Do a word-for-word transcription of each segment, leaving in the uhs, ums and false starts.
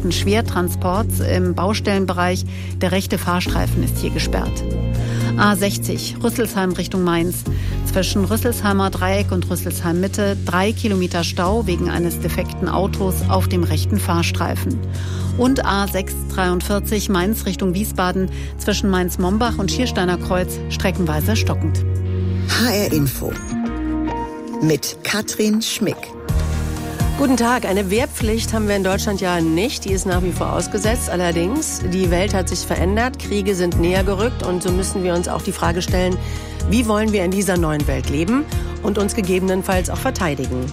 leichten Schwertransports im Baustellenbereich. Der rechte Fahrstreifen ist hier gesperrt. A sechzig, Rüsselsheim Richtung Mainz. Zwischen Rüsselsheimer Dreieck und Rüsselsheim Mitte drei Kilometer Stau wegen eines defekten Autos auf dem rechten Fahrstreifen. Und A sechshundertdreiundvierzig Mainz Richtung Wiesbaden zwischen Mainz-Mombach und Schiersteiner Kreuz streckenweise stockend. H R Info mit Katrin Schmick. Guten Tag. Eine Wehrpflicht haben wir in Deutschland ja nicht. Die ist nach wie vor ausgesetzt. Allerdings, die Welt hat sich verändert. Kriege sind näher gerückt. Und so müssen wir uns auch die Frage stellen, wie wollen wir in dieser neuen Welt leben und uns gegebenenfalls auch verteidigen?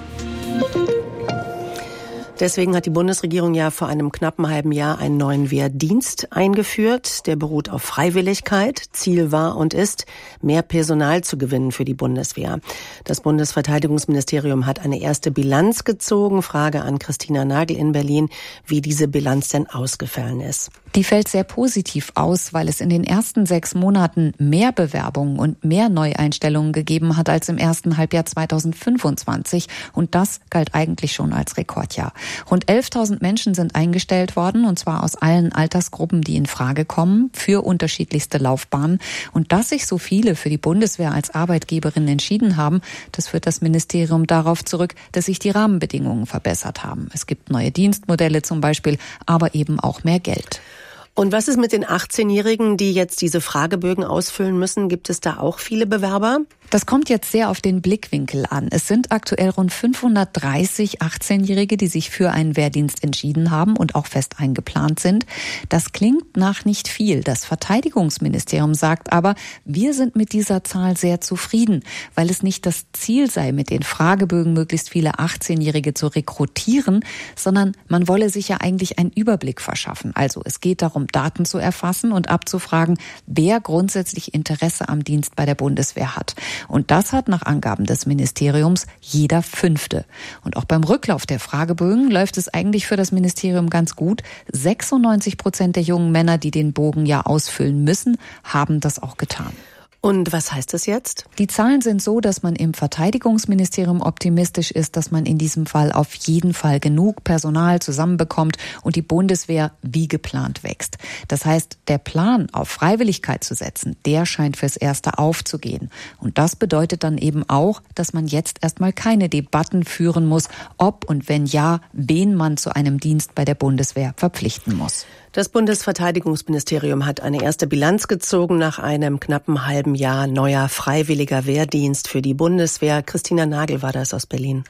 Deswegen hat die Bundesregierung ja vor einem knappen halben Jahr einen neuen Wehrdienst eingeführt. Der beruht auf Freiwilligkeit. Ziel war und ist, mehr Personal zu gewinnen für die Bundeswehr. Das Bundesverteidigungsministerium hat eine erste Bilanz gezogen. Frage an Christina Nagel in Berlin, wie diese Bilanz denn ausgefallen ist. Die fällt sehr positiv aus, weil es in den ersten sechs Monaten mehr Bewerbungen und mehr Neueinstellungen gegeben hat als im ersten Halbjahr zweitausendfünfundzwanzig. Und das galt eigentlich schon als Rekordjahr. Rund elftausend Menschen sind eingestellt worden, und zwar aus allen Altersgruppen, die in Frage kommen, für unterschiedlichste Laufbahnen. Und dass sich so viele für die Bundeswehr als Arbeitgeberin entschieden haben, das führt das Ministerium darauf zurück, dass sich die Rahmenbedingungen verbessert haben. Es gibt neue Dienstmodelle zum Beispiel, aber eben auch mehr Geld. Und was ist mit den achtzehnjährigen, die jetzt diese Fragebögen ausfüllen müssen? Gibt es da auch viele Bewerber? Das kommt jetzt sehr auf den Blickwinkel an. Es sind aktuell rund fünfhundertdreißig achtzehnjährige, die sich für einen Wehrdienst entschieden haben und auch fest eingeplant sind. Das klingt nach nicht viel. Das Verteidigungsministerium sagt aber, wir sind mit dieser Zahl sehr zufrieden, weil es nicht das Ziel sei, mit den Fragebögen möglichst viele achtzehnjährige zu rekrutieren, sondern man wolle sich ja eigentlich einen Überblick verschaffen. Also es geht darum, Daten zu erfassen und abzufragen, wer grundsätzlich Interesse am Dienst bei der Bundeswehr hat. Und das hat nach Angaben des Ministeriums jeder Fünfte. Und auch beim Rücklauf der Fragebögen läuft es eigentlich für das Ministerium ganz gut. sechsundneunzig Prozent der jungen Männer, die den Bogen ja ausfüllen müssen, haben das auch getan. Und was heißt das jetzt? Die Zahlen sind so, dass man im Verteidigungsministerium optimistisch ist, dass man in diesem Fall auf jeden Fall genug Personal zusammenbekommt und die Bundeswehr wie geplant wächst. Das heißt, der Plan auf Freiwilligkeit zu setzen, der scheint fürs Erste aufzugehen. Und das bedeutet dann eben auch, dass man jetzt erstmal keine Debatten führen muss, ob und wenn ja, wen man zu einem Dienst bei der Bundeswehr verpflichten muss. Das Bundesverteidigungsministerium hat eine erste Bilanz gezogen nach einem knappen halben Jahr neuer freiwilliger Wehrdienst für die Bundeswehr. Christina Nagel war das aus Berlin.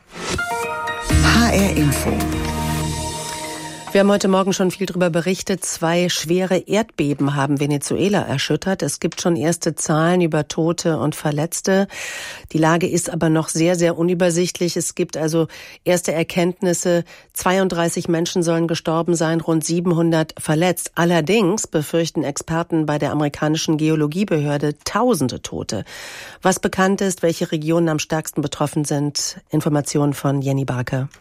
H R Info. Wir haben heute Morgen schon viel darüber berichtet. Zwei schwere Erdbeben haben Venezuela erschüttert. Es gibt schon erste Zahlen über Tote und Verletzte. Die Lage ist aber noch sehr, sehr unübersichtlich. Es gibt also erste Erkenntnisse. zweiunddreißig Menschen sollen gestorben sein, rund siebenhundert verletzt. Allerdings befürchten Experten bei der amerikanischen Geologiebehörde tausende Tote. Was bekannt ist, welche Regionen am stärksten betroffen sind, Informationen von Jenny Barke.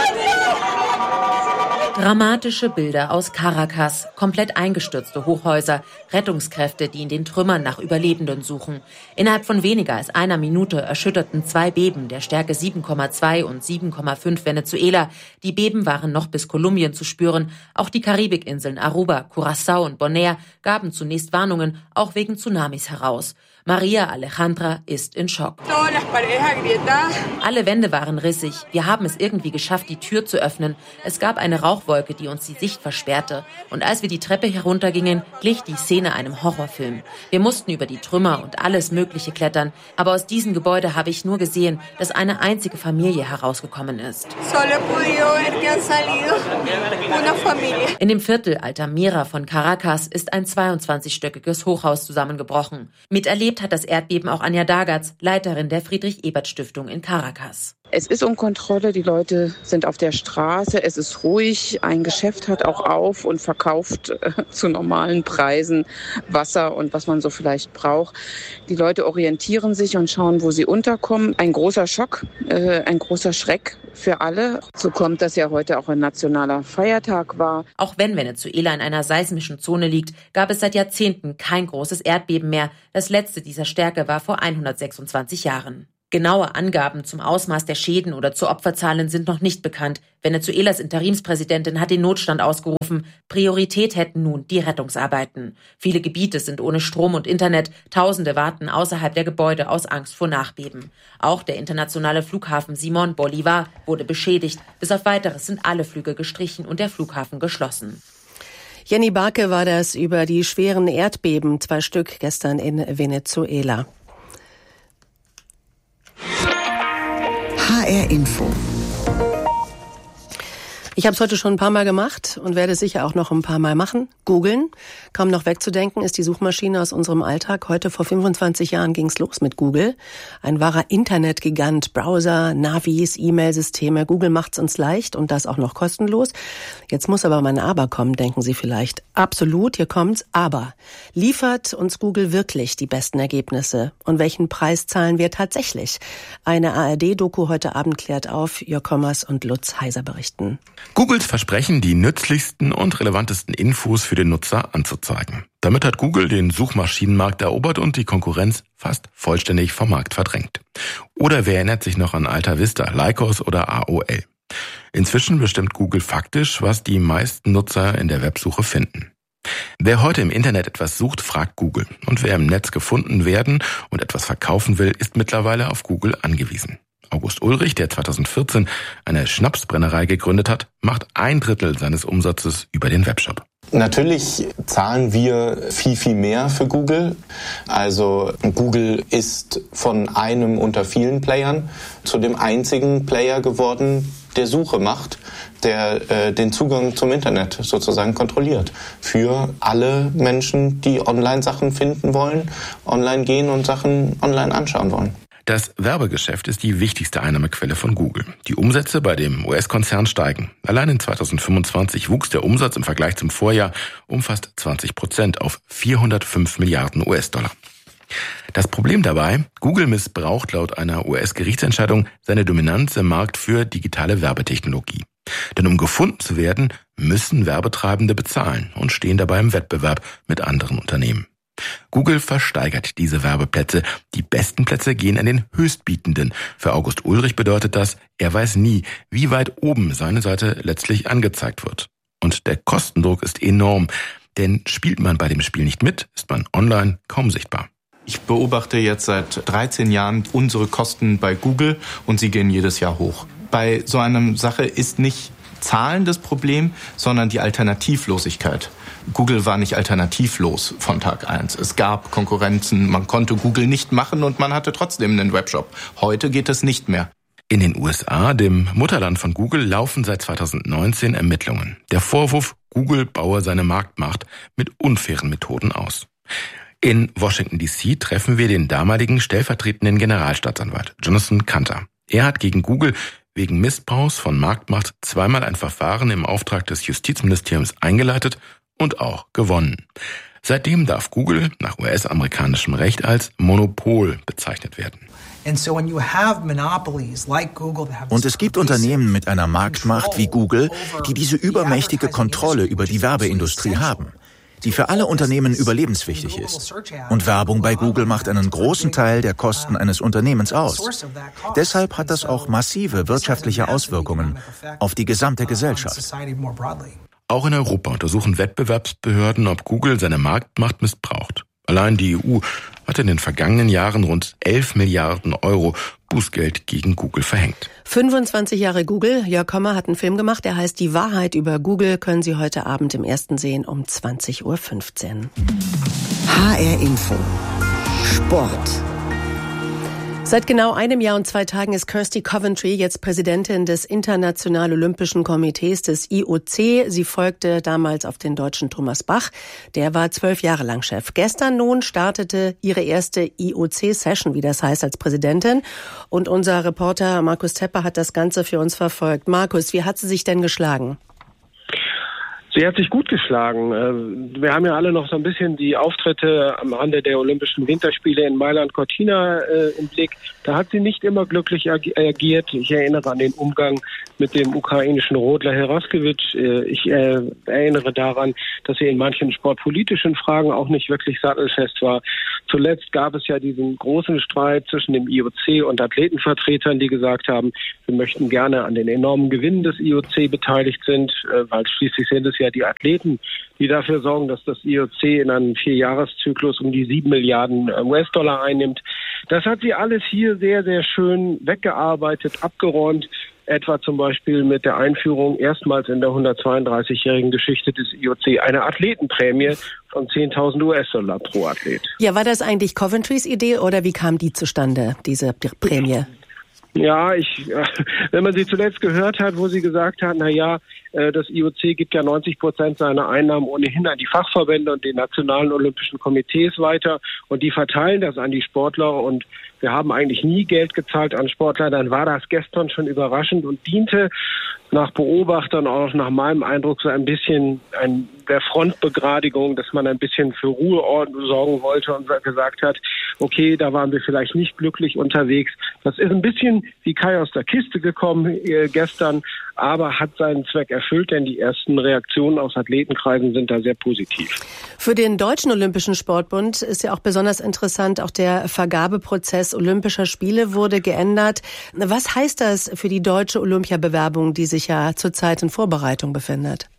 Dramatische Bilder aus Caracas, komplett eingestürzte Hochhäuser, Rettungskräfte, die in den Trümmern nach Überlebenden suchen. Innerhalb von weniger als einer Minute erschütterten zwei Beben der Stärke sieben Komma zwei und sieben Komma fünf Venezuela. Die Beben waren noch bis Kolumbien zu spüren. Auch die Karibikinseln Aruba, Curaçao und Bonaire gaben zunächst Warnungen, auch wegen Tsunamis heraus. Maria Alejandra ist in Schock. Alle Wände waren rissig. Wir haben es irgendwie geschafft, die Tür zu öffnen. Es gab eine Rauchwolke, die uns die Sicht versperrte. Und als wir die Treppe heruntergingen, glich die Szene einem Horrorfilm. Wir mussten über die Trümmer und alles Mögliche klettern. Aber aus diesem Gebäude habe ich nur gesehen, dass eine einzige Familie herausgekommen ist. In dem Viertel Altamira von Caracas ist ein zweiundzwanzigstöckiges Hochhaus zusammengebrochen. Miterlebt hat das Erdbeben auch Anja Dagatz, Leiterin der Friedrich-Ebert-Stiftung in Caracas. Es ist um Kontrolle, die Leute sind auf der Straße, es ist ruhig, ein Geschäft hat auch auf und verkauft äh, zu normalen Preisen Wasser und was man so vielleicht braucht. Die Leute orientieren sich und schauen, wo sie unterkommen. Ein großer Schock, äh, ein großer Schreck für alle. So kommt, dass ja heute auch ein nationaler Feiertag war. Auch wenn Venezuela in einer seismischen Zone liegt, gab es seit Jahrzehnten kein großes Erdbeben mehr. Das letzte dieser Stärke war vor hundertsechsundzwanzig Jahren. Genaue Angaben zum Ausmaß der Schäden oder zu Opferzahlen sind noch nicht bekannt. Venezuelas Interimspräsidentin hat den Notstand ausgerufen. Priorität hätten nun die Rettungsarbeiten. Viele Gebiete sind ohne Strom und Internet. Tausende warten außerhalb der Gebäude aus Angst vor Nachbeben. Auch der internationale Flughafen Simón Bolívar wurde beschädigt. Bis auf Weiteres sind alle Flüge gestrichen und der Flughafen geschlossen. Jenny Barke war das über die schweren Erdbeben, zwei Stück gestern in Venezuela. H R Info. Ich habe es heute schon ein paar Mal gemacht und werde es sicher auch noch ein paar Mal machen. Googeln, kaum noch wegzudenken, ist die Suchmaschine aus unserem Alltag. Heute vor fünfundzwanzig Jahren ging's los mit Google. Ein wahrer Internetgigant, Browser, Navis, E-Mail-Systeme. Google macht's uns leicht und das auch noch kostenlos. Jetzt muss aber mal ein Aber kommen, denken Sie vielleicht. Absolut, hier kommt's. Aber liefert uns Google wirklich die besten Ergebnisse? Und welchen Preis zahlen wir tatsächlich? Eine A R D-Doku heute Abend klärt auf. Jörg Kommers und Lutz Heiser berichten. Googles Versprechen, die nützlichsten und relevantesten Infos für den Nutzer anzuzeigen. Damit hat Google den Suchmaschinenmarkt erobert und die Konkurrenz fast vollständig vom Markt verdrängt. Oder wer erinnert sich noch an Alta Vista, Lycos oder A O L? Inzwischen bestimmt Google faktisch, was die meisten Nutzer in der Websuche finden. Wer heute im Internet etwas sucht, fragt Google. Und wer im Netz gefunden werden und etwas verkaufen will, ist mittlerweile auf Google angewiesen. August Ulrich, der zweitausendvierzehn eine Schnapsbrennerei gegründet hat, macht ein Drittel seines Umsatzes über den Webshop. Natürlich zahlen wir viel, viel mehr für Google. Also Google ist von einem unter vielen Playern zu dem einzigen Player geworden, der Suche macht, der äh, den Zugang zum Internet sozusagen kontrolliert. Für alle Menschen, die online Sachen finden wollen, online gehen und Sachen online anschauen wollen. Das Werbegeschäft ist die wichtigste Einnahmequelle von Google. Die Umsätze bei dem U S-Konzern steigen. Allein in zweitausendfünfundzwanzig wuchs der Umsatz im Vergleich zum Vorjahr um fast zwanzig Prozent auf vierhundertfünf Milliarden U S-Dollar. Das Problem dabei, Google missbraucht laut einer U S-Gerichtsentscheidung seine Dominanz im Markt für digitale Werbetechnologie. Denn um gefunden zu werden, müssen Werbetreibende bezahlen und stehen dabei im Wettbewerb mit anderen Unternehmen. Google versteigert diese Werbeplätze. Die besten Plätze gehen an den Höchstbietenden. Für August Ulrich bedeutet das, er weiß nie, wie weit oben seine Seite letztlich angezeigt wird. Und der Kostendruck ist enorm, denn spielt man bei dem Spiel nicht mit, ist man online kaum sichtbar. Ich beobachte jetzt seit dreizehn Jahren unsere Kosten bei Google und sie gehen jedes Jahr hoch. Bei so einer Sache ist nicht Zahlen das Problem, sondern die Alternativlosigkeit. Google war nicht alternativlos von Tag eins. Es gab Konkurrenzen, man konnte Google nicht machen und man hatte trotzdem einen Webshop. Heute geht es nicht mehr. In den U S A, dem Mutterland von Google, laufen seit zweitausendneunzehn Ermittlungen. Der Vorwurf, Google baue seine Marktmacht mit unfairen Methoden aus. In Washington D C treffen wir den damaligen stellvertretenden Generalstaatsanwalt Jonathan Kanter. Er hat gegen Google wegen Missbrauchs von Marktmacht zweimal ein Verfahren im Auftrag des Justizministeriums eingeleitet und auch gewonnen. Seitdem darf Google nach U S-amerikanischem Recht als Monopol bezeichnet werden. Und es gibt Unternehmen mit einer Marktmacht wie Google, die diese übermächtige Kontrolle über die Werbeindustrie haben, die für alle Unternehmen überlebenswichtig ist. Und Werbung bei Google macht einen großen Teil der Kosten eines Unternehmens aus. Deshalb hat das auch massive wirtschaftliche Auswirkungen auf die gesamte Gesellschaft. Auch in Europa untersuchen Wettbewerbsbehörden, ob Google seine Marktmacht missbraucht. Allein die E U hat in den vergangenen Jahren rund elf Milliarden Euro Bußgeld gegen Google verhängt. fünfundzwanzig Jahre Google. Jörg Kommer hat einen Film gemacht, der heißt Die Wahrheit über Google. Können Sie heute Abend im Ersten sehen um zwanzig Uhr fünfzehn. H R Info. Sport. Seit genau einem Jahr und zwei Tagen ist Kirsty Coventry jetzt Präsidentin des Internationalen Olympischen Komitees des I O C. Sie folgte damals auf den Deutschen Thomas Bach. Der war zwölf Jahre lang Chef. Gestern nun startete ihre erste I O C-Session, wie das heißt, als Präsidentin. Und unser Reporter Markus Tepper hat das Ganze für uns verfolgt. Markus, wie hat sie sich denn geschlagen? Sie hat sich gut geschlagen. Wir haben ja alle noch so ein bisschen die Auftritte am Rande der Olympischen Winterspiele in Mailand Cortina im Blick. Da hat sie nicht immer glücklich agiert. Ich erinnere an den Umgang mit dem ukrainischen Rodler Heraskewitsch. Ich äh, erinnere daran, dass er in manchen sportpolitischen Fragen auch nicht wirklich sattelfest war. Zuletzt gab es ja diesen großen Streit zwischen dem I O C und Athletenvertretern, die gesagt haben, wir möchten gerne an den enormen Gewinnen des I O C beteiligt sind, äh, weil schließlich sind es ja die Athleten, die dafür sorgen, dass das I O C in einem Vierjahreszyklus um die sieben Milliarden U S-Dollar einnimmt. Das hat sie alles hier sehr, sehr schön weggearbeitet, abgeräumt. Etwa zum Beispiel mit der Einführung erstmals in der hundertzweiunddreißigjährigen Geschichte des I O C einer Athletenprämie von zehntausend U S-Dollar pro Athlet. Ja, war das eigentlich Coventrys Idee oder wie kam die zustande, diese Prämie? Ja, ich, wenn man sie zuletzt gehört hat, wo sie gesagt hat, na ja, das I O C gibt ja neunzig Prozent seiner Einnahmen ohnehin an die Fachverbände und die nationalen olympischen Komitees weiter und die verteilen das an die Sportler und wir haben eigentlich nie Geld gezahlt an Sportler, dann war das gestern schon überraschend und diente nach Beobachtern, auch nach meinem Eindruck, so ein bisschen ein, der Frontbegradigung, dass man ein bisschen für Ruhe sorgen wollte und gesagt hat, okay, da waren wir vielleicht nicht glücklich unterwegs. Das ist ein bisschen wie Kai aus der Kiste gekommen äh, gestern, aber hat seinen Zweck erfüllt, denn die ersten Reaktionen aus Athletenkreisen sind da sehr positiv. Für den Deutschen Olympischen Sportbund ist ja auch besonders interessant, auch der Vergabeprozess Olympischer Spiele wurde geändert. Was heißt das für die deutsche Olympiabewerbung, die sich ja zurzeit in Vorbereitung befindet?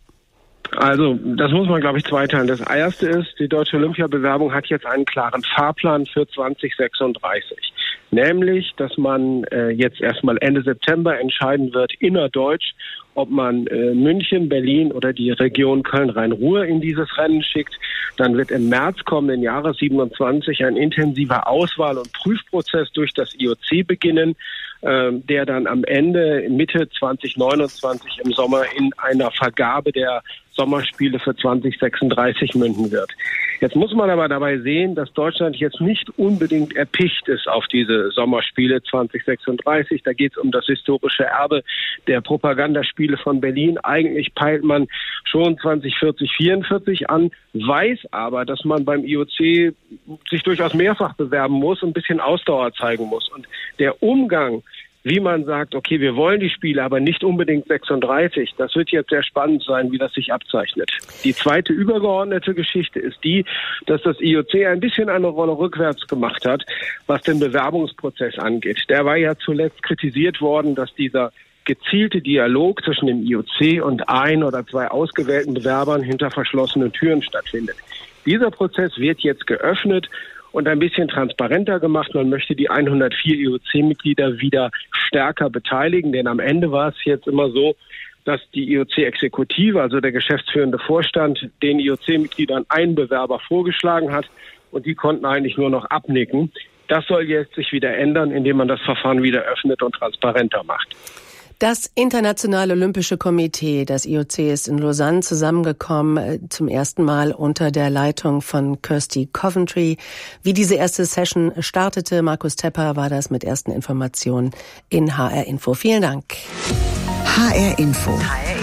Also, das muss man, glaube ich, zweiteilen. Das erste ist, die deutsche Olympiabewerbung hat jetzt einen klaren Fahrplan für zwanzig sechsunddreißig. Nämlich, dass man äh, jetzt erstmal Ende September entscheiden wird, innerdeutsch, ob man äh, München, Berlin oder die Region Köln-Rhein-Ruhr in dieses Rennen schickt. Dann wird im März kommenden Jahres siebenundzwanzig ein intensiver Auswahl- und Prüfprozess durch das I O C beginnen, äh, der dann am Ende Mitte zwanzig neunundzwanzig im Sommer in einer Vergabe der Sommerspiele für zwanzig sechsunddreißig münden wird. Jetzt muss man aber dabei sehen, dass Deutschland jetzt nicht unbedingt erpicht ist auf diese Sommerspiele zwanzig sechsunddreißig. Da geht es um das historische Erbe der Propagandaspiele von Berlin. Eigentlich peilt man schon zwanzig vierzig, vierundvierzig an, weiß aber, dass man beim I O C sich durchaus mehrfach bewerben muss und ein bisschen Ausdauer zeigen muss. Und der Umgang, wie man sagt, okay, wir wollen die Spiele, aber nicht unbedingt sechsunddreißig. Das wird jetzt sehr spannend sein, wie das sich abzeichnet. Die zweite übergeordnete Geschichte ist die, dass das I O C ein bisschen eine Rolle rückwärts gemacht hat, was den Bewerbungsprozess angeht. Der war ja zuletzt kritisiert worden, dass dieser gezielte Dialog zwischen dem I O C und ein oder zwei ausgewählten Bewerbern hinter verschlossenen Türen stattfindet. Dieser Prozess wird jetzt geöffnet und ein bisschen transparenter gemacht. Man möchte die hundertvier I O C-Mitglieder wieder stärker beteiligen, denn am Ende war es jetzt immer so, dass die I O C-Exekutive, also der geschäftsführende Vorstand, den I O C-Mitgliedern einen Bewerber vorgeschlagen hat und die konnten eigentlich nur noch abnicken. Das soll jetzt sich wieder ändern, indem man das Verfahren wieder öffnet und transparenter macht. Das Internationale Olympische Komitee, das I O C, ist in Lausanne zusammengekommen, zum ersten Mal unter der Leitung von Kirsty Coventry. Wie diese erste Session startete, Markus Tepper war das mit ersten Informationen in H R Info. Vielen Dank. H R Info.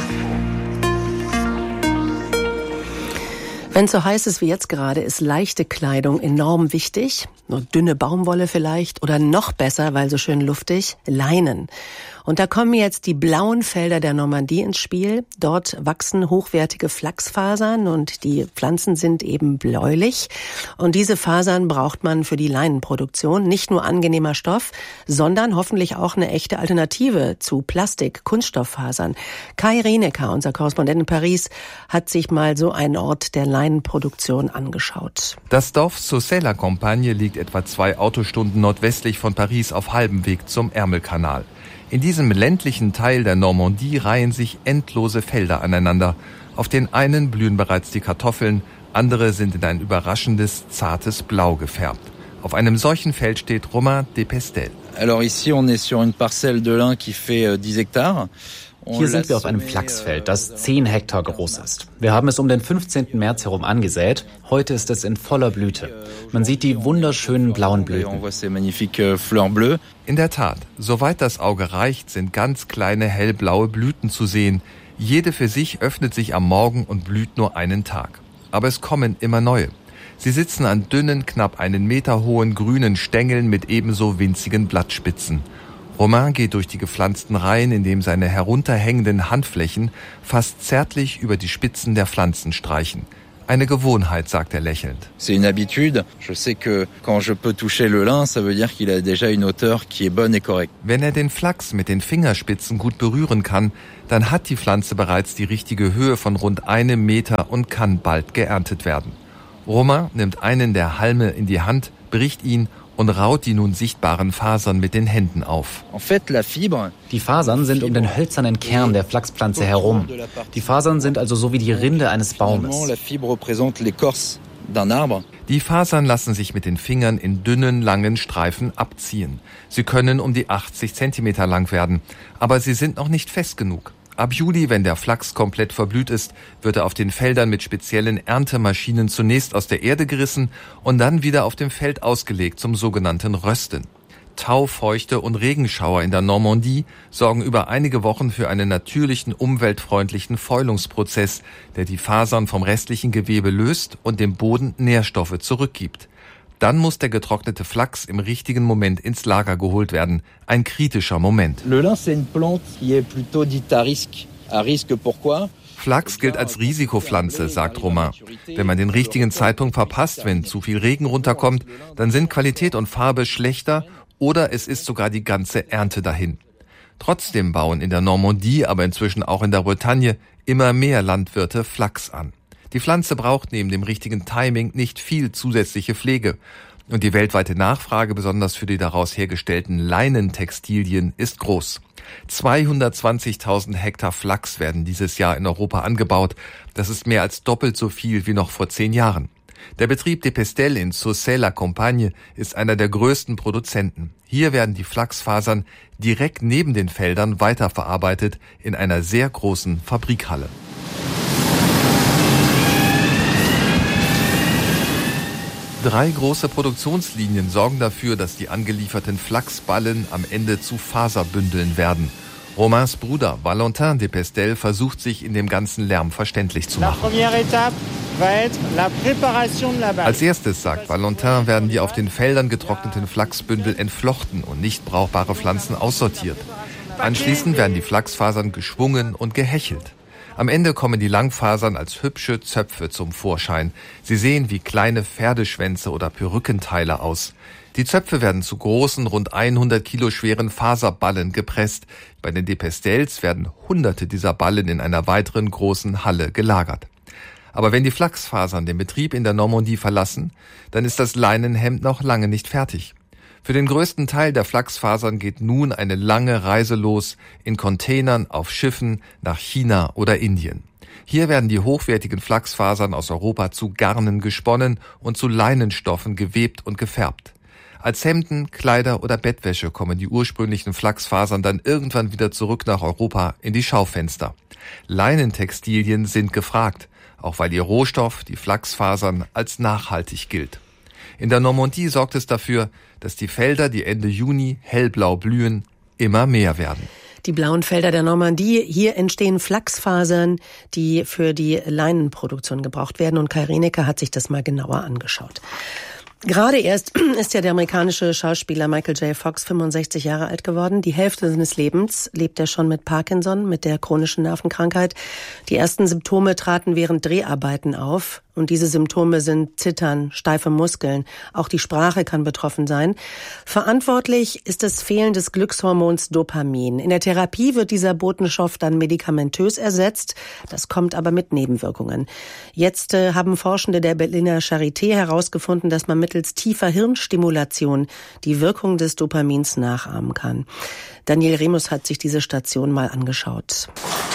Wenn es so heiß ist wie jetzt gerade, ist leichte Kleidung enorm wichtig. Nur dünne Baumwolle vielleicht oder noch besser, weil so schön luftig, Leinen. Und da kommen jetzt die blauen Felder der Normandie ins Spiel. Dort wachsen hochwertige Flachsfasern und die Pflanzen sind eben bläulich. Und diese Fasern braucht man für die Leinenproduktion. Nicht nur angenehmer Stoff, sondern hoffentlich auch eine echte Alternative zu Plastik, Kunststofffasern. Kai Rienecker, unser Korrespondent in Paris, hat sich mal so einen Ort der Leinenproduktion angeschaut. Das Dorf Saucey-la-Campagne liegt etwa zwei Autostunden nordwestlich von Paris auf halbem Weg zum Ärmelkanal. In diesem ländlichen Teil der Normandie reihen sich endlose Felder aneinander. Auf den einen blühen bereits die Kartoffeln, andere sind in ein überraschendes, zartes Blau gefärbt. Auf einem solchen Feld steht Romain Depestel. Alors ici on est sur une parcelle de lin qui fait dix hectares. Hier sind wir auf einem Flachsfeld, das zehn Hektar groß ist. Wir haben es um den fünfzehnten März herum angesät. Heute ist es in voller Blüte. Man sieht die wunderschönen blauen Blüten. In der Tat, soweit das Auge reicht, sind ganz kleine hellblaue Blüten zu sehen. Jede für sich öffnet sich am Morgen und blüht nur einen Tag. Aber es kommen immer neue. Sie sitzen an dünnen, knapp einen Meter hohen grünen Stängeln mit ebenso winzigen Blattspitzen. Romain geht durch die gepflanzten Reihen, indem seine herunterhängenden Handflächen fast zärtlich über die Spitzen der Pflanzen streichen. Eine Gewohnheit, sagt er lächelnd. C'est une habitude. Je sais que quand je peux toucher le lin, ça veut dire qu'il a déjà une hauteur qui est bonne et correcte. Wenn er den Flachs mit den Fingerspitzen gut berühren kann, dann hat die Pflanze bereits die richtige Höhe von rund einem Meter und kann bald geerntet werden. Romain nimmt einen der Halme in die Hand, bricht ihn und raut die nun sichtbaren Fasern mit den Händen auf. Die Fasern sind um den hölzernen Kern der Flachspflanze herum. Die Fasern sind also so wie die Rinde eines Baumes. Die Fasern lassen sich mit den Fingern in dünnen, langen Streifen abziehen. Sie können um die achtzig Zentimeter lang werden, aber sie sind noch nicht fest genug. Ab Juli, wenn der Flachs komplett verblüht ist, wird er auf den Feldern mit speziellen Erntemaschinen zunächst aus der Erde gerissen und dann wieder auf dem Feld ausgelegt zum sogenannten Rösten. Taufeuchte und Regenschauer in der Normandie sorgen über einige Wochen für einen natürlichen, umweltfreundlichen Fäulungsprozess, der die Fasern vom restlichen Gewebe löst und dem Boden Nährstoffe zurückgibt. Dann muss der getrocknete Flachs im richtigen Moment ins Lager geholt werden. Ein kritischer Moment. Le lin, c'est une plante qui est plutôt dite à risque. À risque pourquoi? Flachs gilt als Risikopflanze, sagt Romain. Wenn man den richtigen Zeitpunkt verpasst, wenn zu viel Regen runterkommt, dann sind Qualität und Farbe schlechter oder es ist sogar die ganze Ernte dahin. Trotzdem bauen in der Normandie, aber inzwischen auch in der Bretagne, immer mehr Landwirte Flachs an. Die Pflanze braucht neben dem richtigen Timing nicht viel zusätzliche Pflege. Und die weltweite Nachfrage, besonders für die daraus hergestellten Leinentextilien, ist groß. zweihundertzwanzigtausend Hektar Flachs werden dieses Jahr in Europa angebaut. Das ist mehr als doppelt so viel wie noch vor zehn Jahren. Der Betrieb Depestel in Saucey-la-Campagne ist einer der größten Produzenten. Hier werden die Flachsfasern direkt neben den Feldern weiterverarbeitet in einer sehr großen Fabrikhalle. Drei große Produktionslinien sorgen dafür, dass die angelieferten Flachsballen am Ende zu Faserbündeln werden. Romains Bruder Valentin Depestel versucht sich in dem ganzen Lärm verständlich zu machen. Als erstes, sagt Valentin, werden die auf den Feldern getrockneten Flachsbündel entflochten und nicht brauchbare Pflanzen aussortiert. Anschließend werden die Flachsfasern geschwungen und gehechelt. Am Ende kommen die Langfasern als hübsche Zöpfe zum Vorschein. Sie sehen wie kleine Pferdeschwänze oder Perückenteile aus. Die Zöpfe werden zu großen, rund hundert Kilo schweren Faserballen gepresst. Bei den Depestels werden Hunderte dieser Ballen in einer weiteren großen Halle gelagert. Aber wenn die Flachsfasern den Betrieb in der Normandie verlassen, dann ist das Leinenhemd noch lange nicht fertig. Für den größten Teil der Flachsfasern geht nun eine lange Reise los, in Containern, auf Schiffen, nach China oder Indien. Hier werden die hochwertigen Flachsfasern aus Europa zu Garnen gesponnen und zu Leinenstoffen gewebt und gefärbt. Als Hemden, Kleider oder Bettwäsche kommen die ursprünglichen Flachsfasern dann irgendwann wieder zurück nach Europa in die Schaufenster. Leinentextilien sind gefragt, auch weil ihr Rohstoff, die Flachsfasern, als nachhaltig gilt. In der Normandie sorgt es dafür, dass die Felder, die Ende Juni hellblau blühen, immer mehr werden. Die blauen Felder der Normandie, hier entstehen Flachsfasern, die für die Leinenproduktion gebraucht werden. Und Kai Rienecke hat sich das mal genauer angeschaut. Gerade erst ist ja der amerikanische Schauspieler Michael J. Fox fünfundsechzig Jahre alt geworden. Die Hälfte seines Lebens lebt er schon mit Parkinson, mit der chronischen Nervenkrankheit. Die ersten Symptome traten während Dreharbeiten auf. Und diese Symptome sind Zittern, steife Muskeln. Auch die Sprache kann betroffen sein. Verantwortlich ist das Fehlen des Glückshormons Dopamin. In der Therapie wird dieser Botenstoff dann medikamentös ersetzt. Das kommt aber mit Nebenwirkungen. Jetzt äh, haben Forschende der Berliner Charité herausgefunden, dass man mittels tiefer Hirnstimulation die Wirkung des Dopamins nachahmen kann. Daniel Remus hat sich diese Station mal angeschaut.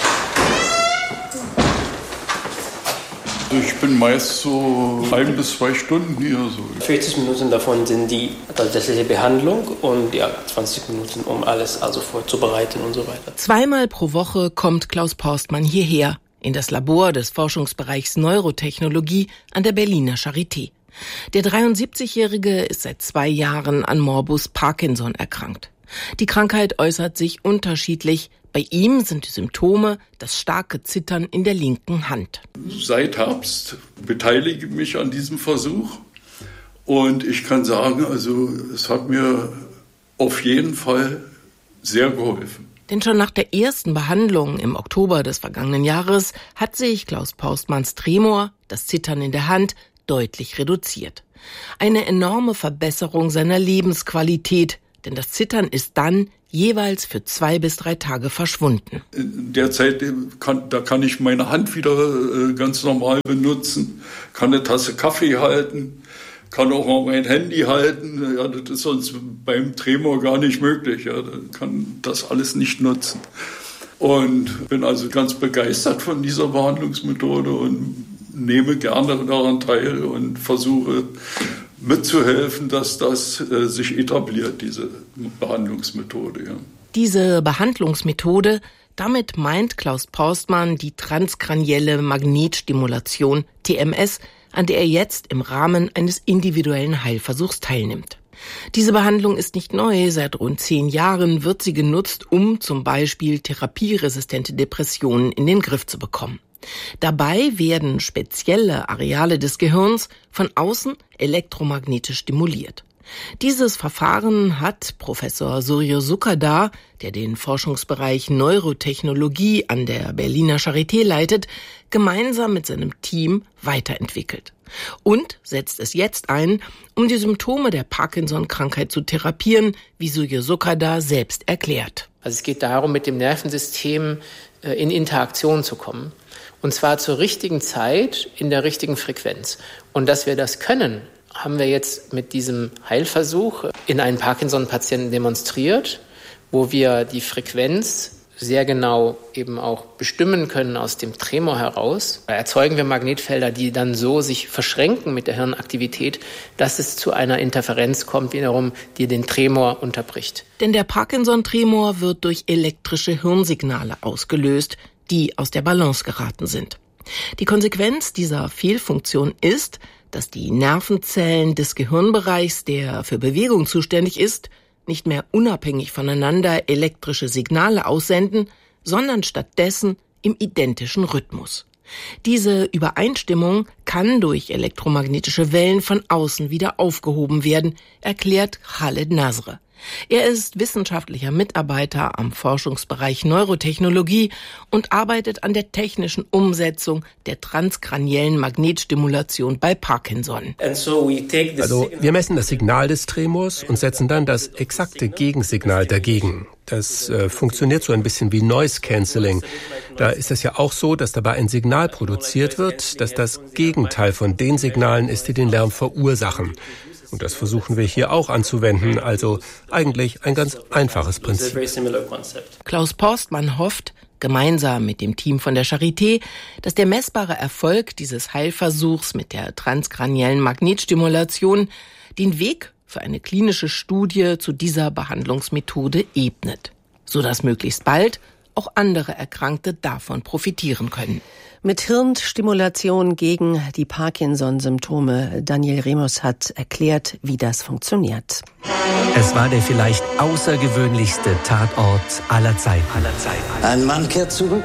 Ich bin meist so ein bis zwei Stunden hier. So. vierzig Minuten davon sind die tatsächliche Behandlung und ja, zwanzig Minuten, um alles also vorzubereiten und so weiter. Zweimal pro Woche kommt Klaus Porstmann hierher, in das Labor des Forschungsbereichs Neurotechnologie an der Berliner Charité. Der dreiundsiebzigjährige ist seit zwei Jahren an Morbus Parkinson erkrankt. Die Krankheit äußert sich unterschiedlich. Bei ihm sind die Symptome das starke Zittern in der linken Hand. Seit Herbst beteilige ich mich an diesem Versuch und ich kann sagen, also es hat mir auf jeden Fall sehr geholfen. Denn schon nach der ersten Behandlung im Oktober des vergangenen Jahres hat sich Klaus Postmanns Tremor, das Zittern in der Hand, deutlich reduziert. Eine enorme Verbesserung seiner Lebensqualität, denn das Zittern ist dann jeweils für zwei bis drei Tage verschwunden. In der Zeit kann, da kann ich meine Hand wieder äh, ganz normal benutzen, kann eine Tasse Kaffee halten, kann auch mal mein Handy halten. Ja, das ist sonst beim Tremor gar nicht möglich. Ja, da kann das alles nicht nutzen. Und bin also ganz begeistert von dieser Behandlungsmethode und nehme gerne daran teil und versuche mitzuhelfen, dass das äh, sich etabliert, diese Behandlungsmethode. Ja. Diese Behandlungsmethode, damit meint Klaus Postmann die transkranielle Magnetstimulation, T M S, an der er jetzt im Rahmen eines individuellen Heilversuchs teilnimmt. Diese Behandlung ist nicht neu, seit rund zehn Jahren wird sie genutzt, um zum Beispiel therapieresistente Depressionen in den Griff zu bekommen. Dabei werden spezielle Areale des Gehirns von außen elektromagnetisch stimuliert. Dieses Verfahren hat Professor Suryo Sukadar, der den Forschungsbereich Neurotechnologie an der Berliner Charité leitet, gemeinsam mit seinem Team weiterentwickelt und setzt es jetzt ein, um die Symptome der Parkinson-Krankheit zu therapieren, wie Suryo Sukadar selbst erklärt. Also es geht darum, mit dem Nervensystem in Interaktion zu kommen. Und zwar zur richtigen Zeit, in der richtigen Frequenz. Und dass wir das können, haben wir jetzt mit diesem Heilversuch in einen Parkinson-Patienten demonstriert, wo wir die Frequenz sehr genau eben auch bestimmen können aus dem Tremor heraus. Da erzeugen wir Magnetfelder, die dann so sich verschränken mit der Hirnaktivität, dass es zu einer Interferenz kommt, wiederum, die den Tremor unterbricht. Denn der Parkinson-Tremor wird durch elektrische Hirnsignale ausgelöst, die aus der Balance geraten sind. Die Konsequenz dieser Fehlfunktion ist, dass die Nervenzellen des Gehirnbereichs, der für Bewegung zuständig ist, nicht mehr unabhängig voneinander elektrische Signale aussenden, sondern stattdessen im identischen Rhythmus. Diese Übereinstimmung kann durch elektromagnetische Wellen von außen wieder aufgehoben werden, erklärt Khaled Nasr. Er ist wissenschaftlicher Mitarbeiter am Forschungsbereich Neurotechnologie und arbeitet an der technischen Umsetzung der transkraniellen Magnetstimulation bei Parkinson. Also wir messen das Signal des Tremors und setzen dann das exakte Gegensignal dagegen. Das äh, funktioniert so ein bisschen wie Noise Cancelling. Da ist es ja auch so, dass dabei ein Signal produziert wird, das das Gegenteil von den Signalen ist, die den Lärm verursachen. Und das versuchen wir hier auch anzuwenden, also eigentlich ein ganz einfaches Prinzip. Klaus Postmann hofft, gemeinsam mit dem Team von der Charité, dass der messbare Erfolg dieses Heilversuchs mit der transkraniellen Magnetstimulation den Weg für eine klinische Studie zu dieser Behandlungsmethode ebnet, sodass möglichst bald auch andere Erkrankte davon profitieren können. Mit Hirnstimulation gegen die Parkinson-Symptome. Daniel Remus hat erklärt, wie das funktioniert. Es war der vielleicht außergewöhnlichste Tatort aller Zeiten. Aller Zeiten. Ein Mann kehrt zurück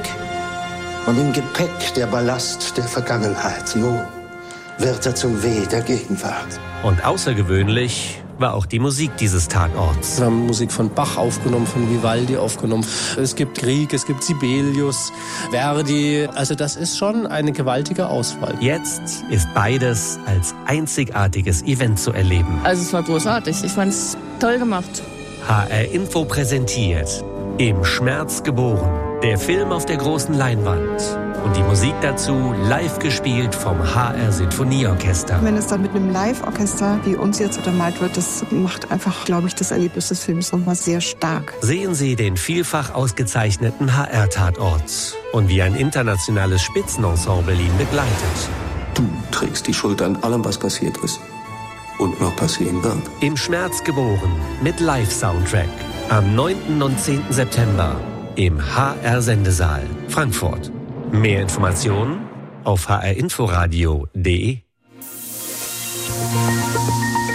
und im Gepäck der Ballast der Vergangenheit. Nun wird er zum Weh der Gegenwart. Und außergewöhnlich war auch die Musik dieses Tatorts. Wir haben Musik von Bach aufgenommen, von Vivaldi aufgenommen. Es gibt Grieg, es gibt Sibelius, Verdi. Also das ist schon eine gewaltige Auswahl. Jetzt ist beides als einzigartiges Event zu erleben. Also es war großartig. Ich fand es toll gemacht. H R Info präsentiert Im Schmerz geboren. Der Film auf der großen Leinwand. Und die Musik dazu live gespielt vom H R Sinfonieorchester. Wenn es dann mit einem Live-Orchester wie uns jetzt untermalt wird, das macht einfach, glaube ich, das Erlebnis des Films nochmal sehr stark. Sehen Sie den vielfach ausgezeichneten H R-Tatort und wie ein internationales Spitzenensemble ihn begleitet. Du trägst die Schuld an allem, was passiert ist und noch passieren wird. Im Schmerz geboren mit Live-Soundtrack. Am neunten und zehnten September im H R-Sendesaal Frankfurt. Mehr Informationen auf h r inforadio punkt d e.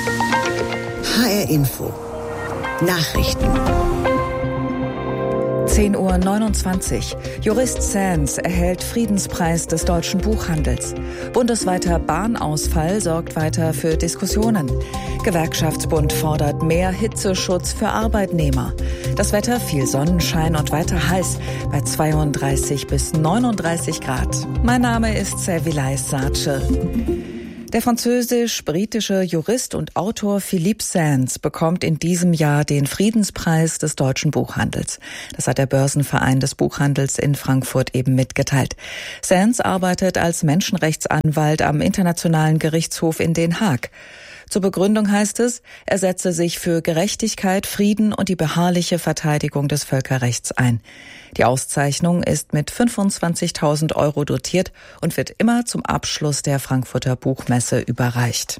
H R Info Nachrichten. zehn Uhr neunundzwanzig. Jurist Sands erhält Friedenspreis des deutschen Buchhandels. Bundesweiter Bahnausfall sorgt weiter für Diskussionen. Gewerkschaftsbund fordert mehr Hitzeschutz für Arbeitnehmer. Das Wetter, viel Sonnenschein und weiter heiß bei zweiunddreißig bis neununddreißig Grad. Mein Name ist Servilay Sace. Der französisch-britische Jurist und Autor Philippe Sands bekommt in diesem Jahr den Friedenspreis des deutschen Buchhandels. Das hat der Börsenverein des Buchhandels in Frankfurt eben mitgeteilt. Sands arbeitet als Menschenrechtsanwalt am Internationalen Gerichtshof in Den Haag. Zur Begründung heißt es, er setze sich für Gerechtigkeit, Frieden und die beharrliche Verteidigung des Völkerrechts ein. Die Auszeichnung ist mit fünfundzwanzigtausend Euro dotiert und wird immer zum Abschluss der Frankfurter Buchmesse überreicht.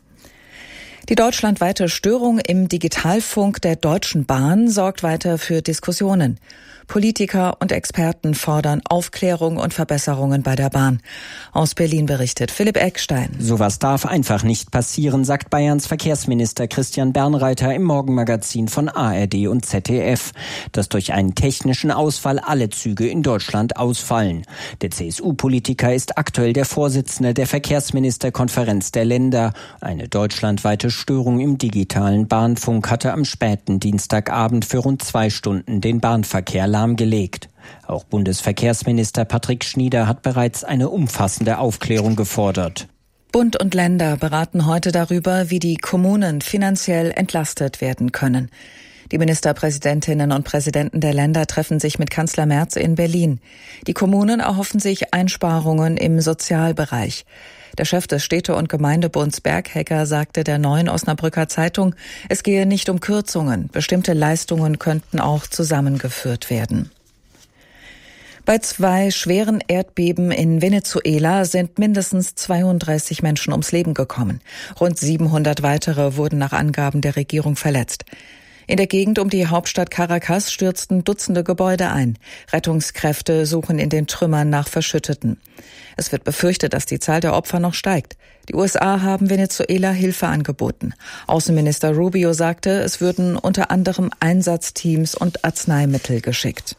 Die deutschlandweite Störung im Digitalfunk der Deutschen Bahn sorgt weiter für Diskussionen. Politiker und Experten fordern Aufklärung und Verbesserungen bei der Bahn. Aus Berlin berichtet Philipp Eckstein. Sowas darf einfach nicht passieren, sagt Bayerns Verkehrsminister Christian Bernreiter im Morgenmagazin von A R D und Z D F, dass durch einen technischen Ausfall alle Züge in Deutschland ausfallen. Der C S U-Politiker ist aktuell der Vorsitzende der Verkehrsministerkonferenz der Länder. Eine deutschlandweite Störung im digitalen Bahnfunk hatte am späten Dienstagabend für rund zwei Stunden den Bahnverkehr lahmgelegt. Auch Bundesverkehrsminister Patrick Schnieder hat bereits eine umfassende Aufklärung gefordert. Bund und Länder beraten heute darüber, wie die Kommunen finanziell entlastet werden können. Die Ministerpräsidentinnen und Präsidenten der Länder treffen sich mit Kanzler Merz in Berlin. Die Kommunen erhoffen sich Einsparungen im Sozialbereich. Der Chef des Städte- und Gemeindebunds Berghecker sagte der Neuen Osnabrücker Zeitung, es gehe nicht um Kürzungen. Bestimmte Leistungen könnten auch zusammengeführt werden. Bei zwei schweren Erdbeben in Venezuela sind mindestens zweiunddreißig Menschen ums Leben gekommen. Rund siebenhundert weitere wurden nach Angaben der Regierung verletzt. In der Gegend um die Hauptstadt Caracas stürzten Dutzende Gebäude ein. Rettungskräfte suchen in den Trümmern nach Verschütteten. Es wird befürchtet, dass die Zahl der Opfer noch steigt. Die U S A haben Venezuela Hilfe angeboten. Außenminister Rubio sagte, es würden unter anderem Einsatzteams und Arzneimittel geschickt.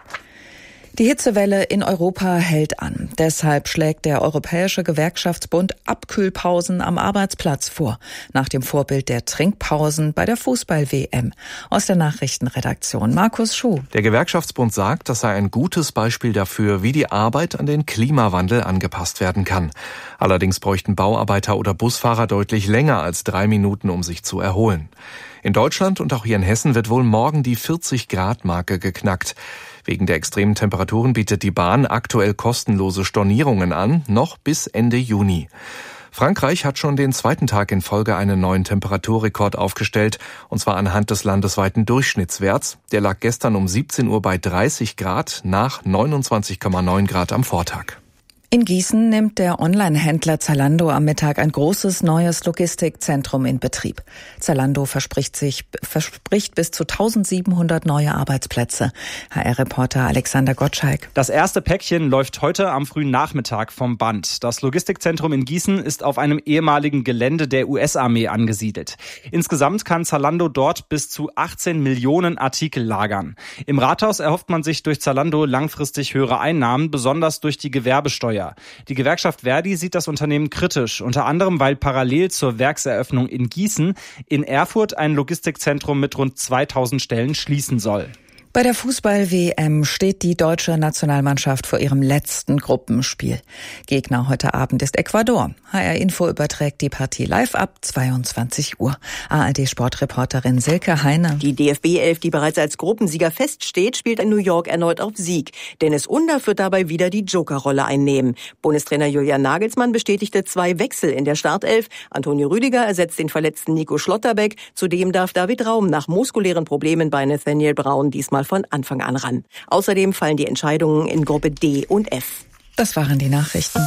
Die Hitzewelle in Europa hält an. Deshalb schlägt der Europäische Gewerkschaftsbund Abkühlpausen am Arbeitsplatz vor, nach dem Vorbild der Trinkpausen bei der Fußball-W M. Aus der Nachrichtenredaktion Markus Schuh. Der Gewerkschaftsbund sagt, das sei ein gutes Beispiel dafür, wie die Arbeit an den Klimawandel angepasst werden kann. Allerdings bräuchten Bauarbeiter oder Busfahrer deutlich länger als drei Minuten, um sich zu erholen. In Deutschland und auch hier in Hessen wird wohl morgen die vierzig-Grad-Marke geknackt. Wegen der extremen Temperaturen bietet die Bahn aktuell kostenlose Stornierungen an, noch bis Ende Juni. Frankreich hat schon den zweiten Tag in Folge einen neuen Temperaturrekord aufgestellt, und zwar anhand des landesweiten Durchschnittswerts. Der lag gestern um siebzehn Uhr bei dreißig Grad nach neunundzwanzig Komma neun Grad am Vortag. In Gießen nimmt der Online-Händler Zalando am Mittag ein großes neues Logistikzentrum in Betrieb. Zalando verspricht sich, verspricht bis zu eintausendsiebenhundert neue Arbeitsplätze. H R-Reporter Alexander Gottschalk. Das erste Päckchen läuft heute am frühen Nachmittag vom Band. Das Logistikzentrum in Gießen ist auf einem ehemaligen Gelände der U S-Armee angesiedelt. Insgesamt kann Zalando dort bis zu achtzehn Millionen Artikel lagern. Im Rathaus erhofft man sich durch Zalando langfristig höhere Einnahmen, besonders durch die Gewerbesteuer. Die Gewerkschaft Verdi sieht das Unternehmen kritisch, unter anderem weil parallel zur Werkseröffnung in Gießen in Erfurt ein Logistikzentrum mit rund zweitausend Stellen schließen soll. Bei der Fußball-W M steht die deutsche Nationalmannschaft vor ihrem letzten Gruppenspiel. Gegner heute Abend ist Ecuador. H R Info überträgt die Partie live ab zweiundzwanzig Uhr. A R D-Sportreporterin Silke Heine. Die D F B-Elf, die bereits als Gruppensieger feststeht, spielt in New York erneut auf Sieg. Dennis Undaff wird dabei wieder die Jokerrolle einnehmen. Bundestrainer Julian Nagelsmann bestätigte zwei Wechsel in der Startelf. Antonio Rüdiger ersetzt den verletzten Nico Schlotterbeck. Zudem darf David Raum nach muskulären Problemen bei Nathaniel Brown diesmal von Anfang an ran. Außerdem fallen die Entscheidungen in Gruppe D und F. Das waren die Nachrichten.